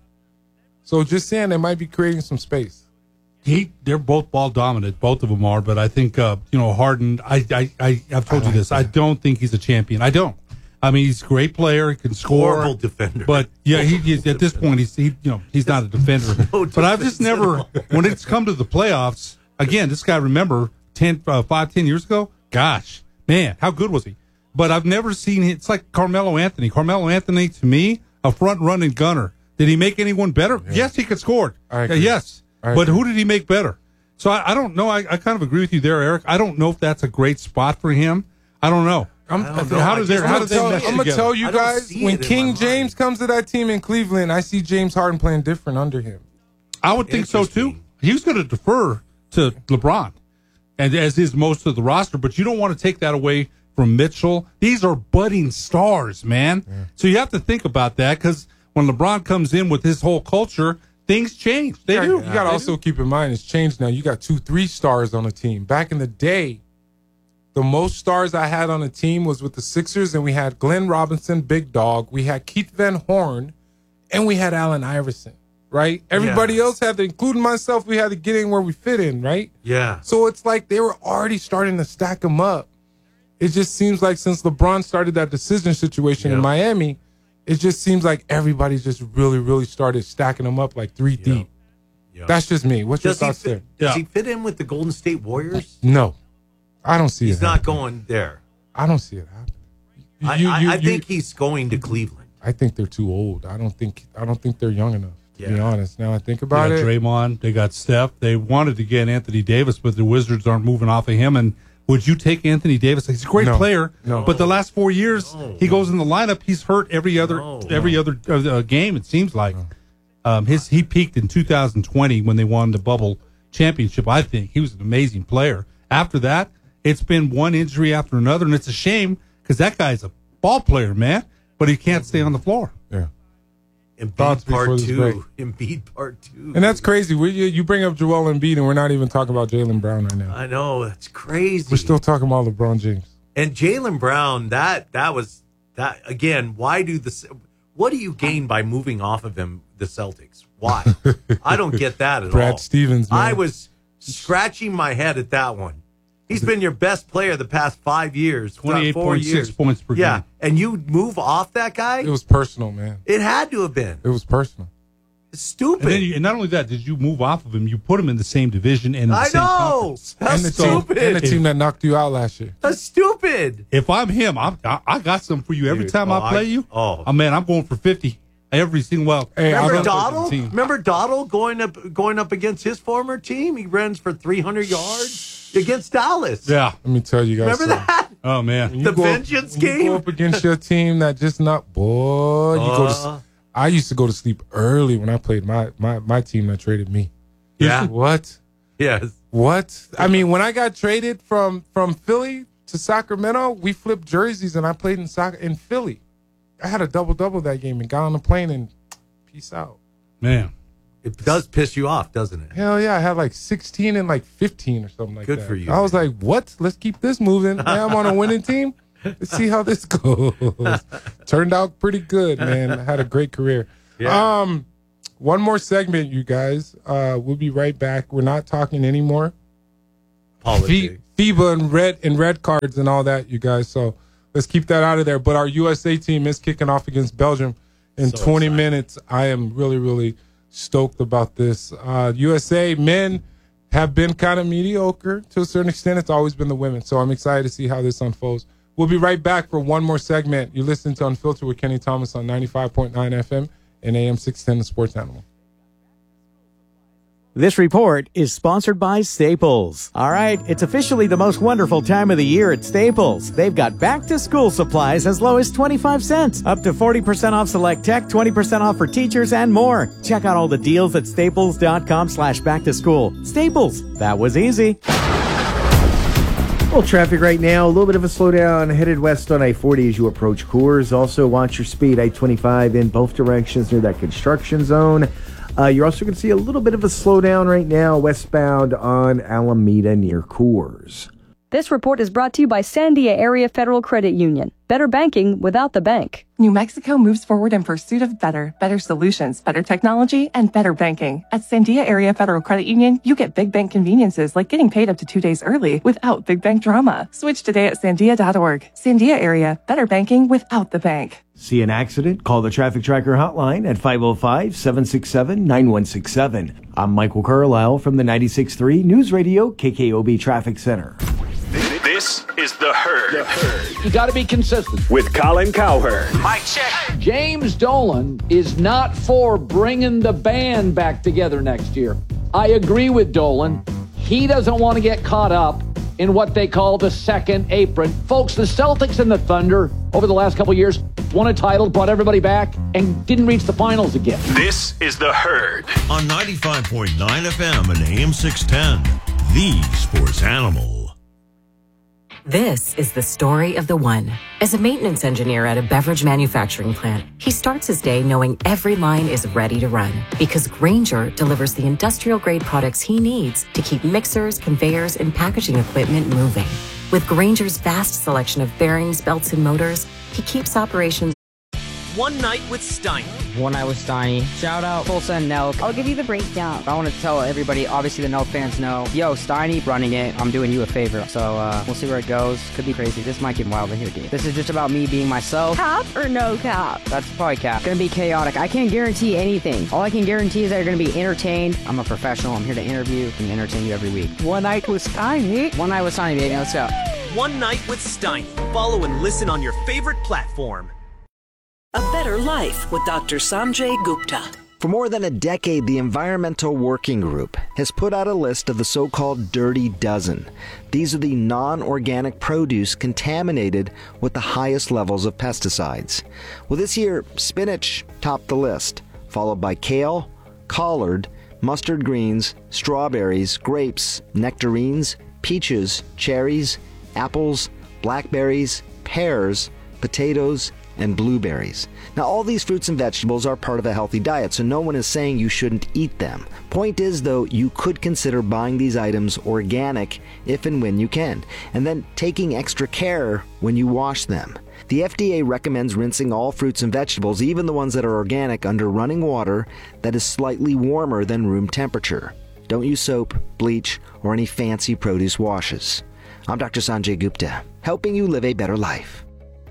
So just saying, they might be creating some space. He, they're both ball dominant. Both of them are. But I think, uh, you know, Harden, I, I, I, I've told you this. I don't think he's a champion. I don't. I mean, he's a great player. He can score. Horrible defender. But yeah, he, he's, at this point, he's, he, you know, he's not a defender. No but I've just defense at never, all. when it's come to the playoffs, again, this guy, remember, ten, uh, five, ten years ago? Gosh, man, how good was he? But I've never seen, it's like Carmelo Anthony. Carmelo Anthony, to me, a front-running gunner. Did he make anyone better? Yeah. Yes, he could score. I Uh, agree. yes. I But agree. who did he make better? So I, I don't know. I, I kind of agree with you there, Eric. I don't know if that's a great spot for him. I don't know. I'm, I don't know. How I do they? just- How I'm do they gonna mesh tell, I'm gonna together? tell you I don't guys, see when it in King my James mind. comes to that team in Cleveland, I see James Harden playing different under him. I would think so too. Interesting. He was going to defer to LeBron, and as is most of the roster. But you don't want to take that away from Mitchell. These are budding stars, man. So you have to think about that because when LeBron comes in with his whole culture, things change. They you do. Got, you got to They also do. keep in mind it's changed now. You got two, three stars on the team. Back in the day, the most stars I had on the team was with the Sixers, and we had Glenn Robinson, Big Dog. We had Keith Van Horn, and we had Allen Iverson, right? Everybody Yeah. else had to, including myself, we had to get in where we fit in, right? Yeah. So it's like they were already starting to stack them up. It just seems like since LeBron started that decision situation in Yeah. Miami, it just seems like everybody just really, really started stacking them up like three deep. Yeah. That's just me. What's Does, he your thoughts there? fit, does Yeah. he fit in with the Golden State Warriors? No, I don't see He's it. not happening. going there. I don't see it happening. I, You- I, you- I you- think he's going to Cleveland. I think they're too old. I don't think. I don't think they're young enough. To be Yeah. honest, now I think They about got it. Draymond. They got Steph. They wanted to get Anthony Davis, but the Wizards aren't moving off of him. And would you take Anthony Davis? He's a great No. player, No. but the last four years No. he goes in the lineup. He's hurt every other No. every other uh, game. It seems like um, his he peaked in two thousand twenty when they won the bubble championship. I think he was an amazing player. After that, it's been one injury after another, and it's a shame because that guy's a ball player, man. But he can't stay on the floor. Yeah, Embiid Thoughts before part this two. break. Embiid part two. and that's crazy. We, you, you bring up Joel Embiid, and we're not even talking about Jaylen Brown right now. I know that's crazy. We're still talking about LeBron James. And Jaylen Brown, that that was that again. Why do the what do you gain by moving off of him? The Celtics. Why? I don't get that at Brad all. Stevens, man. I was scratching my head at that one. He's been your best player the past five years, twenty-eight four point six years. points per Yeah, game. and you move off that guy. It was personal, man. It had to have been. It was personal. It's stupid. And, then you, and not only that, did you move off of him? You put him in the same division and in the I same know. conference. That's and the stupid. team, and the team that knocked you out last year. That's stupid. If I'm him, I'm, I, I got something for you every Dude, time oh, I play I- you. oh. oh, man, I'm going for fifty every single. Well, Hey, I Remember don't- Doddle? team. Remember Doddle going up going up against his former team? He runs for three hundred yards against Dallas. Yeah. Let me tell you guys. Remember something. that? Oh man. When you The go up- vengeance when you game? go up against your team that just not boy. You go to. Uh. s- I used to go to sleep early when I played my my my team that traded me. Yeah. What? Yes. What? I mean, when I got traded from from Philly to Sacramento, we flipped jerseys and I played in soccer in Philly. I had a double double that game and got on the plane and peace out. Man. It does piss you off, doesn't it? Hell yeah, I had like sixteen and like fifteen or something like Good that. for you, I was like, what? Let's keep this moving. Now I'm on a winning team. Let's see how this goes. Turned out pretty good, man. I had a great career. Yeah. Um, one more segment, you guys. Uh, we'll be right back. We're not talking anymore. Politics. FIBA and red and red cards and all that, you guys. So let's keep that out of there. But our U S A team is kicking off against Belgium in So twenty excited. minutes. I am really, really stoked about this. Uh, U S A men have been kind of mediocre to a certain extent. It's always been the women. So I'm excited to see how this unfolds. We'll be right back for one more segment. You listen to Unfiltered with Kenny Thomas on ninety-five point nine F M and A M six ten, the Sports Animal. This report is sponsored by Staples. All right, it's officially the most wonderful time of the year at Staples. They've got back-to-school supplies as low as twenty-five cents, up to forty percent off select tech, twenty percent off for teachers, and more. Check out all the deals at staples.com slash back to school. Staples, that was easy. Well, traffic right now, a little bit of a slowdown headed west on I forty as you approach Coors. Also, watch your speed, I twenty-five in both directions near that construction zone. Uh, you're also going to see a little bit of a slowdown right now westbound on Alameda near Coors. This report is brought to you by Sandia Area Federal Credit Union. Better banking without the bank. New Mexico moves forward in pursuit of better, better solutions, better technology, and better banking. At Sandia Area Federal Credit Union, you get big bank conveniences like getting paid up to two days early without big bank drama. Switch today at sandia dot org. Sandia Area, better banking without the bank. See an accident? Call the Traffic Tracker hotline at five oh five, seven six seven, nine one six seven. I'm Michael Carlisle from the ninety-six point three News Radio K K O B Traffic Center. This is The Herd. The Herd. You got to be consistent. With Colin Cowherd. Mike check. James Dolan is not for bringing the band back together next year. I agree with Dolan. He doesn't want to get caught up in what they call the second apron. Folks, the Celtics and the Thunder over the last couple of years won a title, brought everybody back, and didn't reach the finals again. This is The Herd. On ninety-five point nine F M and A M six ten, the Sports Animal. This is the story of the one. As a maintenance engineer at a beverage manufacturing plant, he starts his day knowing every line is ready to run because Grainger delivers the industrial-grade products he needs to keep mixers, conveyors, and packaging equipment moving. With Grainger's vast selection of bearings, belts, and motors, he keeps operations. One Night with Steiny. One Night with Steiny. Shout out Tulsa and Nelk. I'll give you the breakdown. I want to tell everybody, obviously the Nelk fans know, yo, Steiny running it. I'm doing you a favor. So uh, we'll see where it goes. Could be crazy. This might get wild in here, dude. This is just about me being myself. Cap or no cap? That's probably cap. Gonna be chaotic. I can't guarantee anything. All I can guarantee is that you're gonna be entertained. I'm a professional. I'm here to interview and entertain you every week. One Night with Steiny. One Night with Steiny, baby. Let's go. One Night with Steiny. Follow and listen on your favorite platform. A Better Life with Doctor Sanjay Gupta. For more than a decade, the Environmental Working Group has put out a list of the so-called Dirty Dozen. These are the non-organic produce contaminated with the highest levels of pesticides. Well, this year, spinach topped the list, followed by kale, collard, mustard greens, strawberries, grapes, nectarines, peaches, cherries, apples, blackberries, pears, potatoes, and blueberries. Now, all these fruits and vegetables are part of a healthy diet, so no one is saying you shouldn't eat them. Point is, though, you could consider buying these items organic if and when you can, and then taking extra care when you wash them. The F D A recommends rinsing all fruits and vegetables, even the ones that are organic, under running water that is slightly warmer than room temperature. Don't use soap, bleach, or any fancy produce washes. I'm Doctor Sanjay Gupta, helping you live a better life.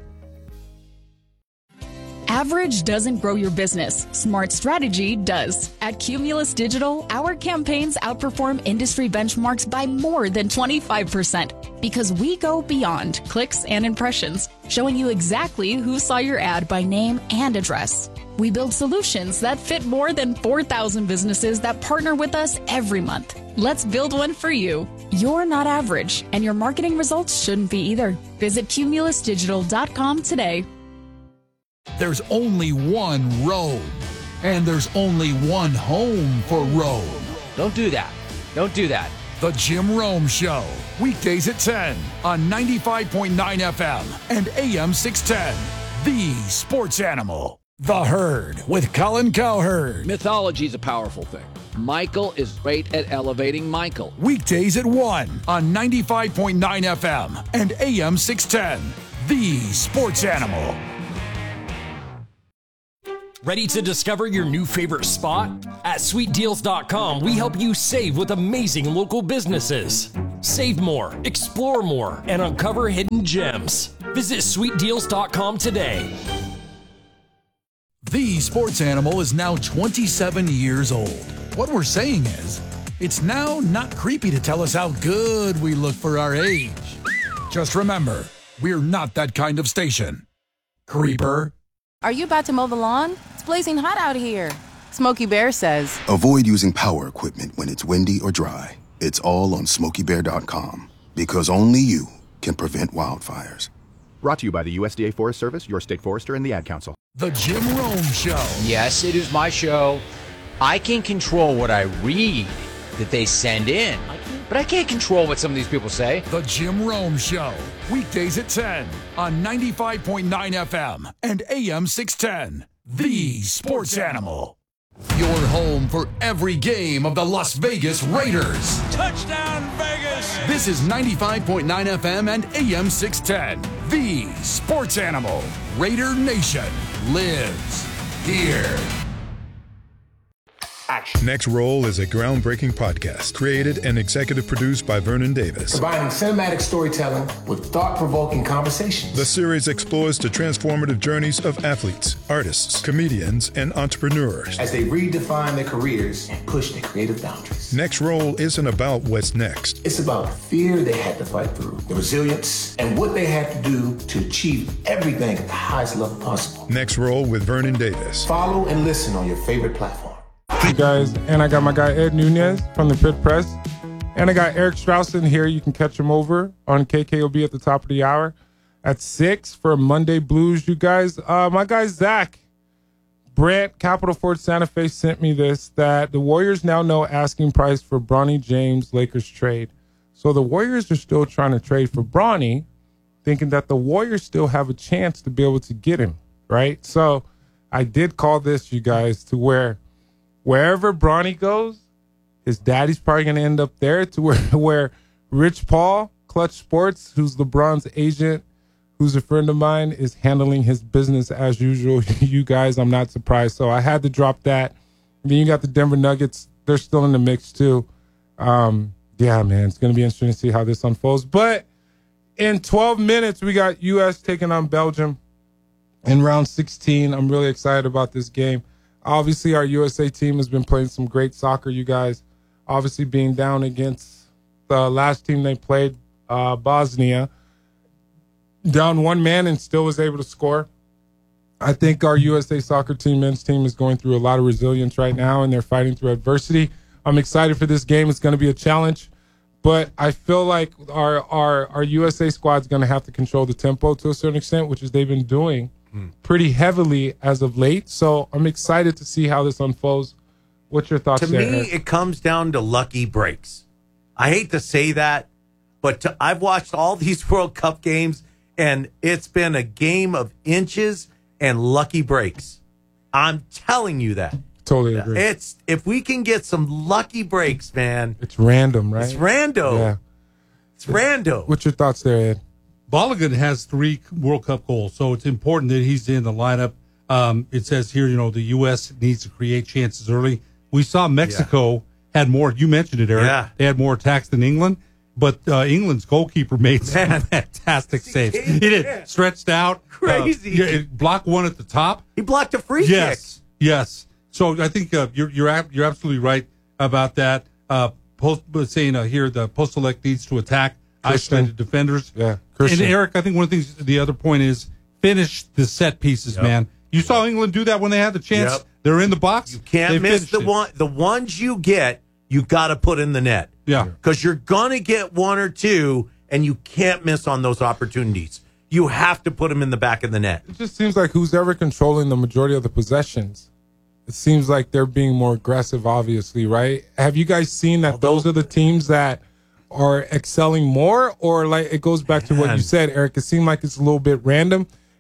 Average doesn't grow your business. Smart strategy does. At Cumulus Digital, our campaigns outperform industry benchmarks by more than twenty-five percent because we go beyond clicks and impressions, showing you exactly who saw your ad by name and address. We build solutions that fit more than four thousand businesses that partner with us every month. Let's build one for you. You're not average, and your marketing results shouldn't be either. Visit cumulus digital dot com today. There's only one road, and there's only one home for Rome. Don't do that. Don't do that. The Jim Rome Show, weekdays at ten on ninety-five point nine F M and A M six ten, the Sports Animal. The Herd with Colin Cowherd. Mythology is a powerful thing. Michael is great at elevating Michael. Weekdays at one on ninety-five point nine F M and A M six ten. The Sports Animal. Ready to discover your new favorite spot? At sweet deals dot com, we help you save with amazing local businesses. Save more, explore more, and uncover hidden gems. Visit sweet deals dot com today. The Sports Animal is now twenty-seven years old. What we're saying is, it's now not creepy to tell us how good we look for our age. Just remember, we're not that kind of station. Creeper. Are you about to mow the lawn? It's blazing hot out here. Smokey Bear says, avoid using power equipment when it's windy or dry. It's all on smokey bear dot com, because only you can prevent wildfires. Brought to you by the U S D A Forest Service, your state forester, and the Ad Council. The Jim Rome Show. Yes, it is my show. I can control what I read that they send in, but I can't control what some of these people say. The Jim Rome Show. Weekdays at ten on ninety-five point nine F M and A M six ten. The Sports Animal. Your home for every game of the Las Vegas Raiders. Touchdown, Vegas! This is ninety-five point nine F M and A M six ten. The Sports Animal. Raider Nation lives here. Action. Next Roll is a groundbreaking podcast created and executive produced by Vernon Davis. Combining cinematic storytelling with thought-provoking conversations. The series explores the transformative journeys of athletes, artists, comedians, and entrepreneurs as they redefine their careers and push their creative boundaries. Next Roll isn't about what's next. It's about the fear they had to fight through, the resilience, and what they had to do to achieve everything at the highest level possible. Next Roll with Vernon Davis. Follow and listen on your favorite platform. You guys, and I got my guy Ed Nunez from the Pit Press, and I got Eric Straussen here. You can catch him over on K K O B at the top of the hour at six for Monday Blues. You guys, uh, my guy Zach Brandt, Capital Ford Santa Fe, sent me this, that the Warriors now know asking price for Bronny James Lakers trade. So the Warriors are still trying to trade for Bronny, thinking that the Warriors still have a chance to be able to get him, right? So I did call this, you guys, to where wherever Bronny goes, his daddy's probably going to end up there, to where, where Rich Paul, Clutch Sports, who's LeBron's agent, who's a friend of mine, is handling his business as usual. You guys, I'm not surprised. So I had to drop that. And then you got the Denver Nuggets. They're still in the mix, too. Um, yeah, man, it's going to be interesting to see how this unfolds. But in twelve minutes, we got U S taking on Belgium in round sixteen. I'm really excited about this game. Obviously, our U S A team has been playing some great soccer, you guys. Obviously, being down against the last team they played, uh, Bosnia, down one man and still was able to score. I think our U S A soccer team, men's team, is going through a lot of resilience right now, and they're fighting through adversity. I'm excited for this game. It's going to be a challenge, but I feel like our our, our U S A squad is going to have to control the tempo to a certain extent, which is they've been doing pretty heavily as of late. So I'm excited to see how this unfolds. What's your thoughts to there, me, Eric? it comes down to lucky breaks. I hate to say that, but to, I've watched all these World Cup games, and it's been a game of inches and lucky breaks. I'm telling you that. Totally agree. It's if we can get some lucky breaks, man. It's random, right? It's rando. Yeah. It's rando. What's your thoughts there, Ed? Balogun has three World Cup goals, so it's important that he's in the lineup. Um, it says here, you know, the U S needs to create chances early. We saw Mexico yeah. had more. You mentioned it, Eric. Yeah. They had more attacks than England, but uh, England's goalkeeper made some Man. fantastic saves. He did yeah. stretched out, crazy. Uh, yeah, blocked one at the top. He blocked a free yes. kick. Yes. So I think uh, you're you're you're absolutely right about that. Uh, post saying uh, here the post select needs to attack isolated defenders. Yeah. Christian. And Eric, I think one of the things, the other point is finish the set pieces, yep. man. You saw England do that when they had the chance. Yep. They're in the box. You can't miss the it. one. The ones you get, you got to put in the net. Yeah, because you're gonna get one or two, and you can't miss on those opportunities. You have to put them in the back of the net. It just seems like who's ever controlling the majority of the possessions, it seems like they're being more aggressive. Obviously, right? Have you guys seen that? Although, those are the teams that are excelling more, or like it goes back to what you said, Eric. It seemed like it's a little bit random.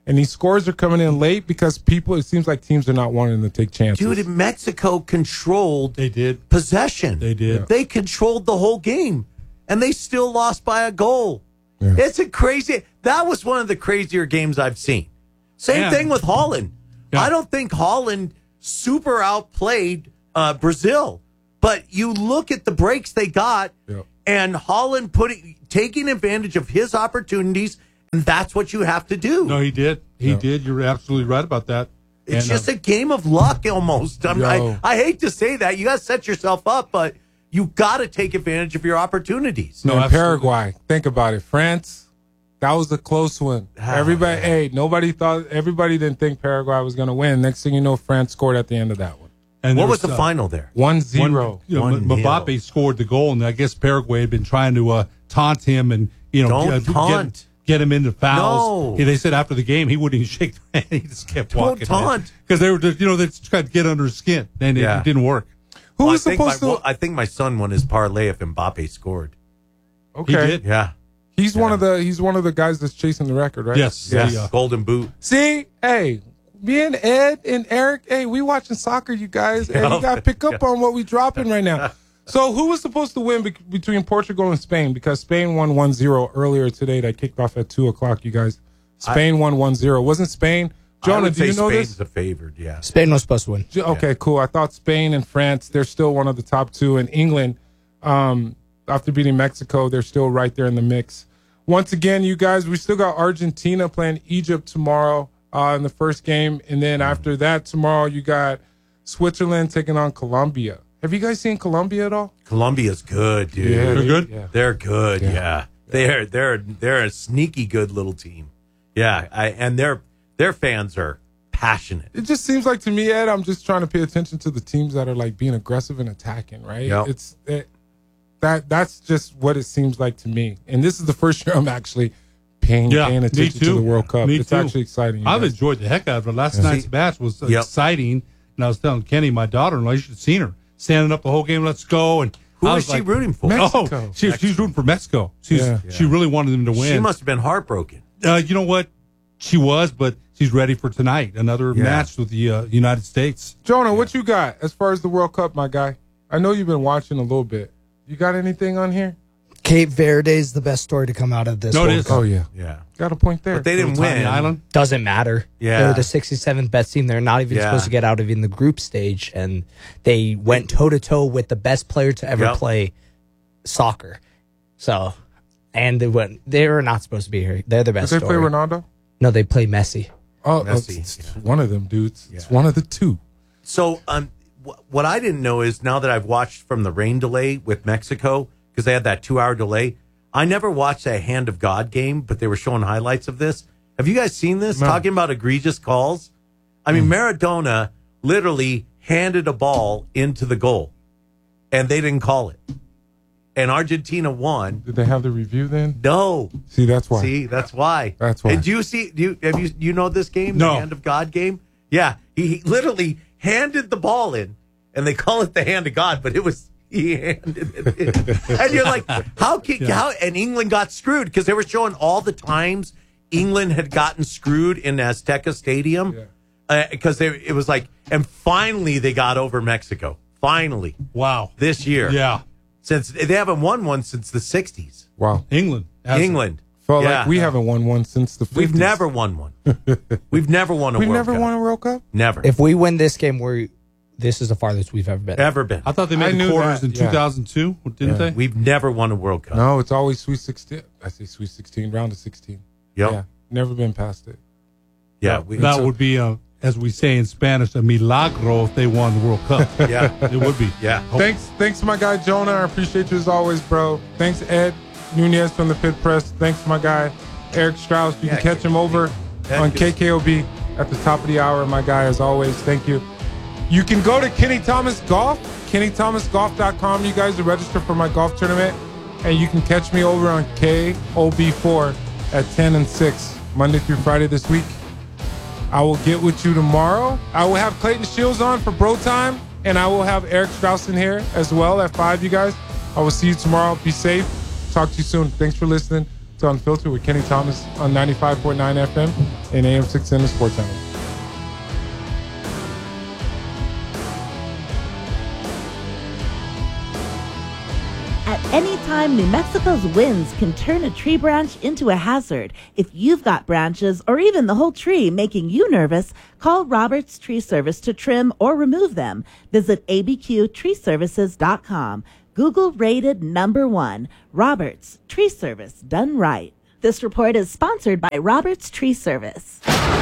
And these scores are coming in late because people, it seems like teams are not wanting to take chances. Dude, Mexico controlled They did. possession. They did. Yeah. They controlled the whole game, and they still lost by a goal. Yeah. It's a crazy. That was one of the crazier games I've seen. Same Yeah. thing with Holland. Yeah. I don't think Holland super outplayed uh, Brazil, but you look at the breaks they got, Yeah. and Holland putting taking advantage of his opportunities, and that's what you have to do. No, he did. He Yeah. did. You're absolutely right about that. It's And, just uh, a game of luck almost. I, mean, I, Yo. I hate to say that. You got to set yourself up, but you got to take advantage of your opportunities. No, And absolutely. Paraguay, think about it. France, that was a close one. Ah, everybody, yeah. hey, nobody thought, everybody didn't think Paraguay was going to win. Next thing you know, France scored at the end of that one. and What there was the uh, final there? one zero. One, you know, One M- nil. Mbappe scored the goal, and I guess Paraguay had been trying to uh, taunt him and you know Don't get, get- taunt. Get, him into fouls. No. Yeah, they said after the game he wouldn't even shake the hand; he just kept Don't walking. taunt. Because they were just, you know, they just tried to get under his skin, and it, Yeah. it didn't work. Who Well, was I think my, supposed to? well, I think my son won his parlay if Mbappe scored. okay. He did. Yeah. He's one of the, he's one of the guys that's chasing the record, right? Yes. Yes. Yeah. Golden boot. See, hey, me and Ed and Eric, hey, we watching soccer, you guys, and you got to pick up on what we dropping right now. So who was supposed to win be- between Portugal and Spain? Because Spain won one zero earlier today. That kicked off at two o'clock, you guys. Spain I, won one zero. Wasn't Spain? Jonah, I would do you say know Spain's this? the favored, yeah. Spain was supposed to win. Okay, cool. I thought Spain and France, they're still one of the top two. And England, um, after beating Mexico, they're still right there in the mix. Once again, you guys, we still got Argentina playing Egypt tomorrow uh, in the first game. And then after that, tomorrow, you got Switzerland taking on Colombia. Have you guys seen Colombia at all? Colombia's good, dude. Yeah, They're good? Yeah. They're good, Yeah. yeah. They're they're they're a sneaky good little team. Yeah, I, and their their fans are passionate. It just seems like to me, Ed, I'm just trying to pay attention to the teams that are like being aggressive and attacking, right? Yep. It's it, that that's just what it seems like to me. And this is the first year I'm actually paying Yeah, paying me attention to too. the World Cup. Me It's too. actually exciting. you I've guys. enjoyed the heck out of it. Last Yeah. night's See- match was Yep. exciting, and I was telling Kenny, my daughter-in-law, you should have seen her standing up the whole game. Let's go! And Who I was she like, rooting for? Mexico. Oh, she, she was rooting for Mexico. She's, Yeah. She really wanted them to win. She must have been heartbroken. Uh, you know what? She was, but she's ready for tonight. Another Yeah. match with the uh, United States. Jonah, what you got as far as the World Cup, my guy? I know you've been watching a little bit. You got anything on here? Cape Verde is the best story to come out of this. No, it World is. Cup. Oh yeah, Yeah. got a point there. But they didn't Little tiny win. Island. Doesn't matter. Yeah. They were the sixty-seventh best team. They're not even Yeah. supposed to get out of in the group stage, and they went toe to toe with the best player to ever Yep. play soccer. So, and they went. They were not supposed to be here. They're the Did best. they play story. Ronaldo? No, they play Messi. Oh, Messi, it's, it's yeah. one of them dudes. It's Yeah. one of the two. So, um, wh- what I didn't know is now that I've watched from the rain delay with Mexico, because they had that two hour delay, I never watched that Hand of God game, but they were showing highlights of this. Have you guys seen this? No. Talking about egregious calls? I mean, Maradona literally handed a ball into the goal, and they didn't call it. And Argentina won. Did they have the review then? No. See, that's why. See, that's why. That's why. And do you see? Do you have you you know this game, No. the Hand of God game? Yeah, he, he literally handed the ball in, and they call it the Hand of God, but it was he handed it in. And you're like, how can Yeah. how? And England got screwed because they were showing all the times England had gotten screwed in Azteca Stadium because they it was like, and finally they got over Mexico. Finally, Wow. this year, Yeah. since they haven't won one since the sixties. Wow. England. has it. England. Felt Yeah. like we haven't won one since the fifties. We've never won one. We've never won a We've World never Cup. won a World Cup? Never. If we win this game, we're this is the farthest we've ever been. Ever been. I thought they I made knew the quarters that, in yeah. two thousand two, didn't Yeah. they? We've never won a World Cup. No, it's always Sweet sixteen. I say Sweet sixteen, round of sixteen. Yep. Yeah, never been past it. Yeah. We, that a- would be, uh, as we say in Spanish, a milagro if they won the World Cup. yeah. It would be. Yeah. Thanks, thanks, my guy Jonah. I appreciate you as always, bro. Thanks, Ed Nunez from the Pit Press. Thanks, my guy Eric Strauss. You Yeah, can catch him over Heck on is- K K O B at the top of the hour, my guy, as always. Thank you. You can go to Kenny Thomas Golf, kenny thomas golf dot com, you guys, to register for my golf tournament. And you can catch me over on K O B four at ten and six, Monday through Friday this week. I will get with you tomorrow. I will have Clayton Shields on for Bro Time, and I will have Eric Strauss in here as well at five, you guys. I will see you tomorrow. Be safe. Talk to you soon. Thanks for listening. to Unfiltered with Kenny Thomas on ninety-five point nine F M and A M six ten, the Sports Channel. At any time, New Mexico's winds can turn a tree branch into a hazard. If you've got branches or even the whole tree making you nervous, call Roberts Tree Service to trim or remove them. Visit A B Q tree services dot com. Google rated number one. Roberts Tree Service, done right. This report is sponsored by Roberts Tree Service.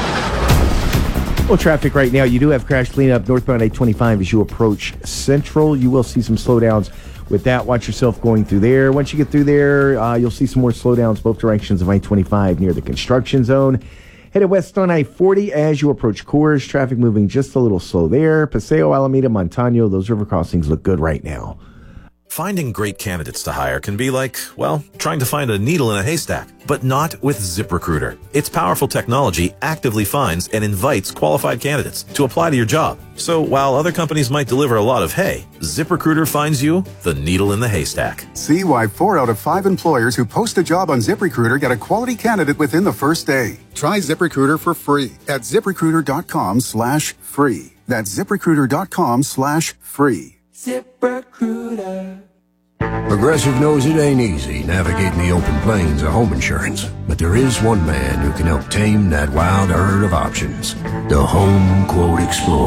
Well, traffic right now, you do have crash cleanup northbound eight twenty-five as you approach Central. You will see some slowdowns. With that, watch yourself going through there. Once you get through there, uh, you'll see some more slowdowns both directions of I twenty-five near the construction zone. Headed west on I forty as you approach Coors. Traffic moving just a little slow there. Paseo, Alameda, Montano, those river crossings look good right now. Finding great candidates to hire can be like, well, trying to find a needle in a haystack, but not with ZipRecruiter. Its powerful technology actively finds and invites qualified candidates to apply to your job. So while other companies might deliver a lot of hay, ZipRecruiter finds you the needle in the haystack. See why four out of five employers who post a job on ZipRecruiter get a quality candidate within the first day. Try ZipRecruiter for free at ZipRecruiter.com slash free. That's ZipRecruiter.com slash free. ZipRecruiter. Progressive knows it ain't easy navigating the open plains of home insurance, but there is one man who can help tame that wild herd of options. The Home Quote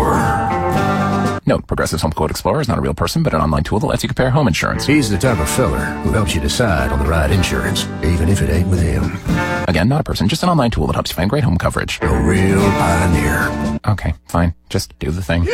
Explorer. Note, Progressive's Home Quote Explorer is not a real person, but an online tool that lets you compare home insurance. He's the type of feller who helps you decide on the right insurance, even if it ain't with him. Again, not a person, just an online tool that helps you find great home coverage. A real pioneer. Okay, fine. Just do the thing.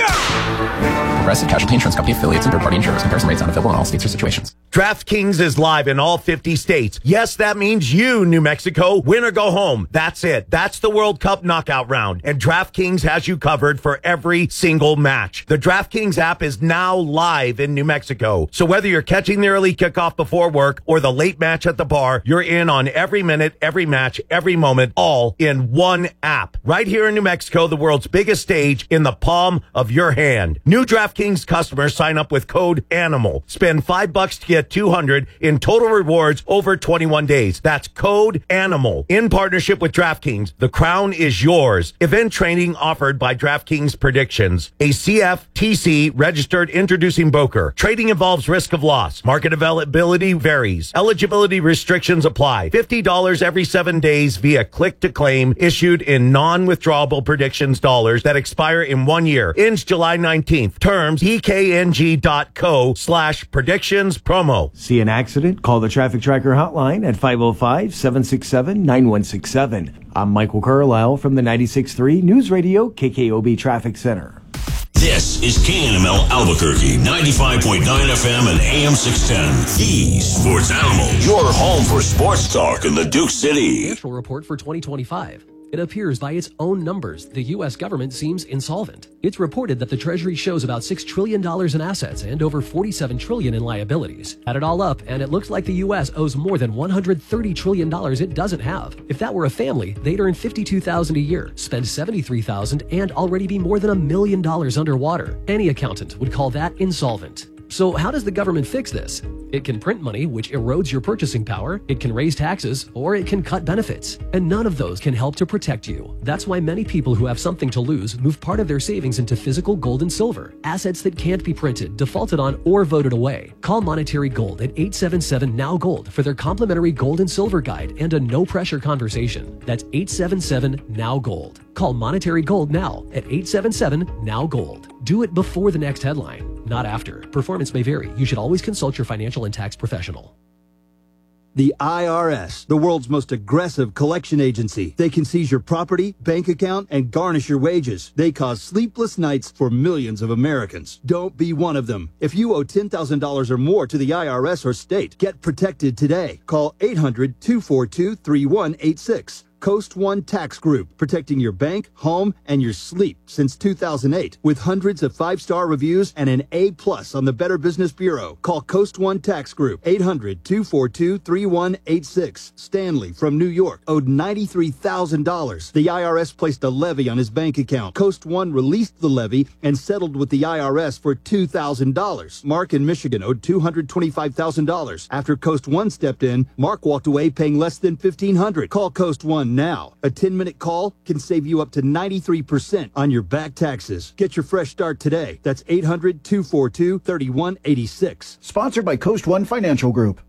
Yeah! Progressive Casualty Insurance Company affiliates and third-party insurers. Comparison rates not available in all states or situations. DraftKings is live in all fifty states. Yes, that means you, New Mexico. Win or go home. That's it. That's the World Cup knockout round. And DraftKings has you covered for every single match. The DraftKings app is now live in New Mexico. So whether you're catching the early kickoff before work or the late match at the bar, you're in on every minute, every match, every moment, all in one app. Right here in New Mexico, the world's biggest stage in the palm of your hand. New DraftKings customers sign up with code ANIMAL. Spend five bucks to get two hundred in total rewards over twenty-one days. That's code ANIMAL. In partnership with DraftKings, the crown is yours. Event training offered by DraftKings Predictions, a C F T C registered introducing broker. Trading involves risk of loss. Market availability varies. Eligibility restrictions apply. fifty dollars every seven days via click to claim, issued in non-withdrawable predictions dollars that expire in one year. Ends July nineteenth. Terms E K N G dot co slash predictions promo. See an accident? Call the Traffic Tracker hotline at five oh five, seven six seven, nine one six seven. I'm Michael Carlisle from the ninety-six point three News Radio K K O B Traffic Center. This is K N M L Albuquerque, ninety-five point nine F M and A M six ten. The Sports Animal, your home for sports talk in the Duke City. Financial report for twenty twenty-five. It appears by its own numbers, the U S government seems insolvent. It's reported that the Treasury shows about six trillion dollars in assets and over forty-seven trillion dollars in liabilities. Add it all up, and it looks like the U S owes more than one hundred thirty trillion dollars it doesn't have. If that were a family, they'd earn fifty-two thousand dollars a year, spend seventy-three thousand dollars, and already be more than a million dollars underwater. Any accountant would call that insolvent. So how does the government fix this? It can print money, which erodes your purchasing power, it can raise taxes, or it can cut benefits. And none of those can help to protect you. That's why many people who have something to lose move part of their savings into physical gold and silver, assets that can't be printed, defaulted on, or voted away. Call Monetary Gold at eight seven seven N O W Gold for their complimentary gold and silver guide and a no-pressure conversation. That's eight seven seven N O W Gold. Call Monetary Gold now at eight seven seven N O W Gold. Do it before the next headline, not after. Performance may vary. You should always consult your financial and tax professional. The I R S, the world's most aggressive collection agency. They can seize your property, bank account, and garnish your wages. They cause sleepless nights for millions of Americans. Don't be one of them. If you owe ten thousand dollars or more to the I R S or state, get protected today. Call eight hundred, two four two, three one eight six. Coast One Tax Group, protecting your bank, home, and your sleep since two thousand eight. With hundreds of five-star reviews and an A plus on the Better Business Bureau. Call Coast One Tax Group, eight hundred, two four two, three one eight six. Stanley from New York owed ninety-three thousand dollars. The I R S placed a levy on his bank account. Coast One released the levy and settled with the I R S for two thousand dollars. Mark in Michigan owed two hundred twenty-five thousand dollars. After Coast One stepped in, Mark walked away paying less than fifteen hundred dollars. Call Coast One now. A ten-minute call can save you up to ninety-three percent on your back taxes. Get your fresh start today. That's eight hundred, two four two, three one eight six. Sponsored by Coast One Financial Group.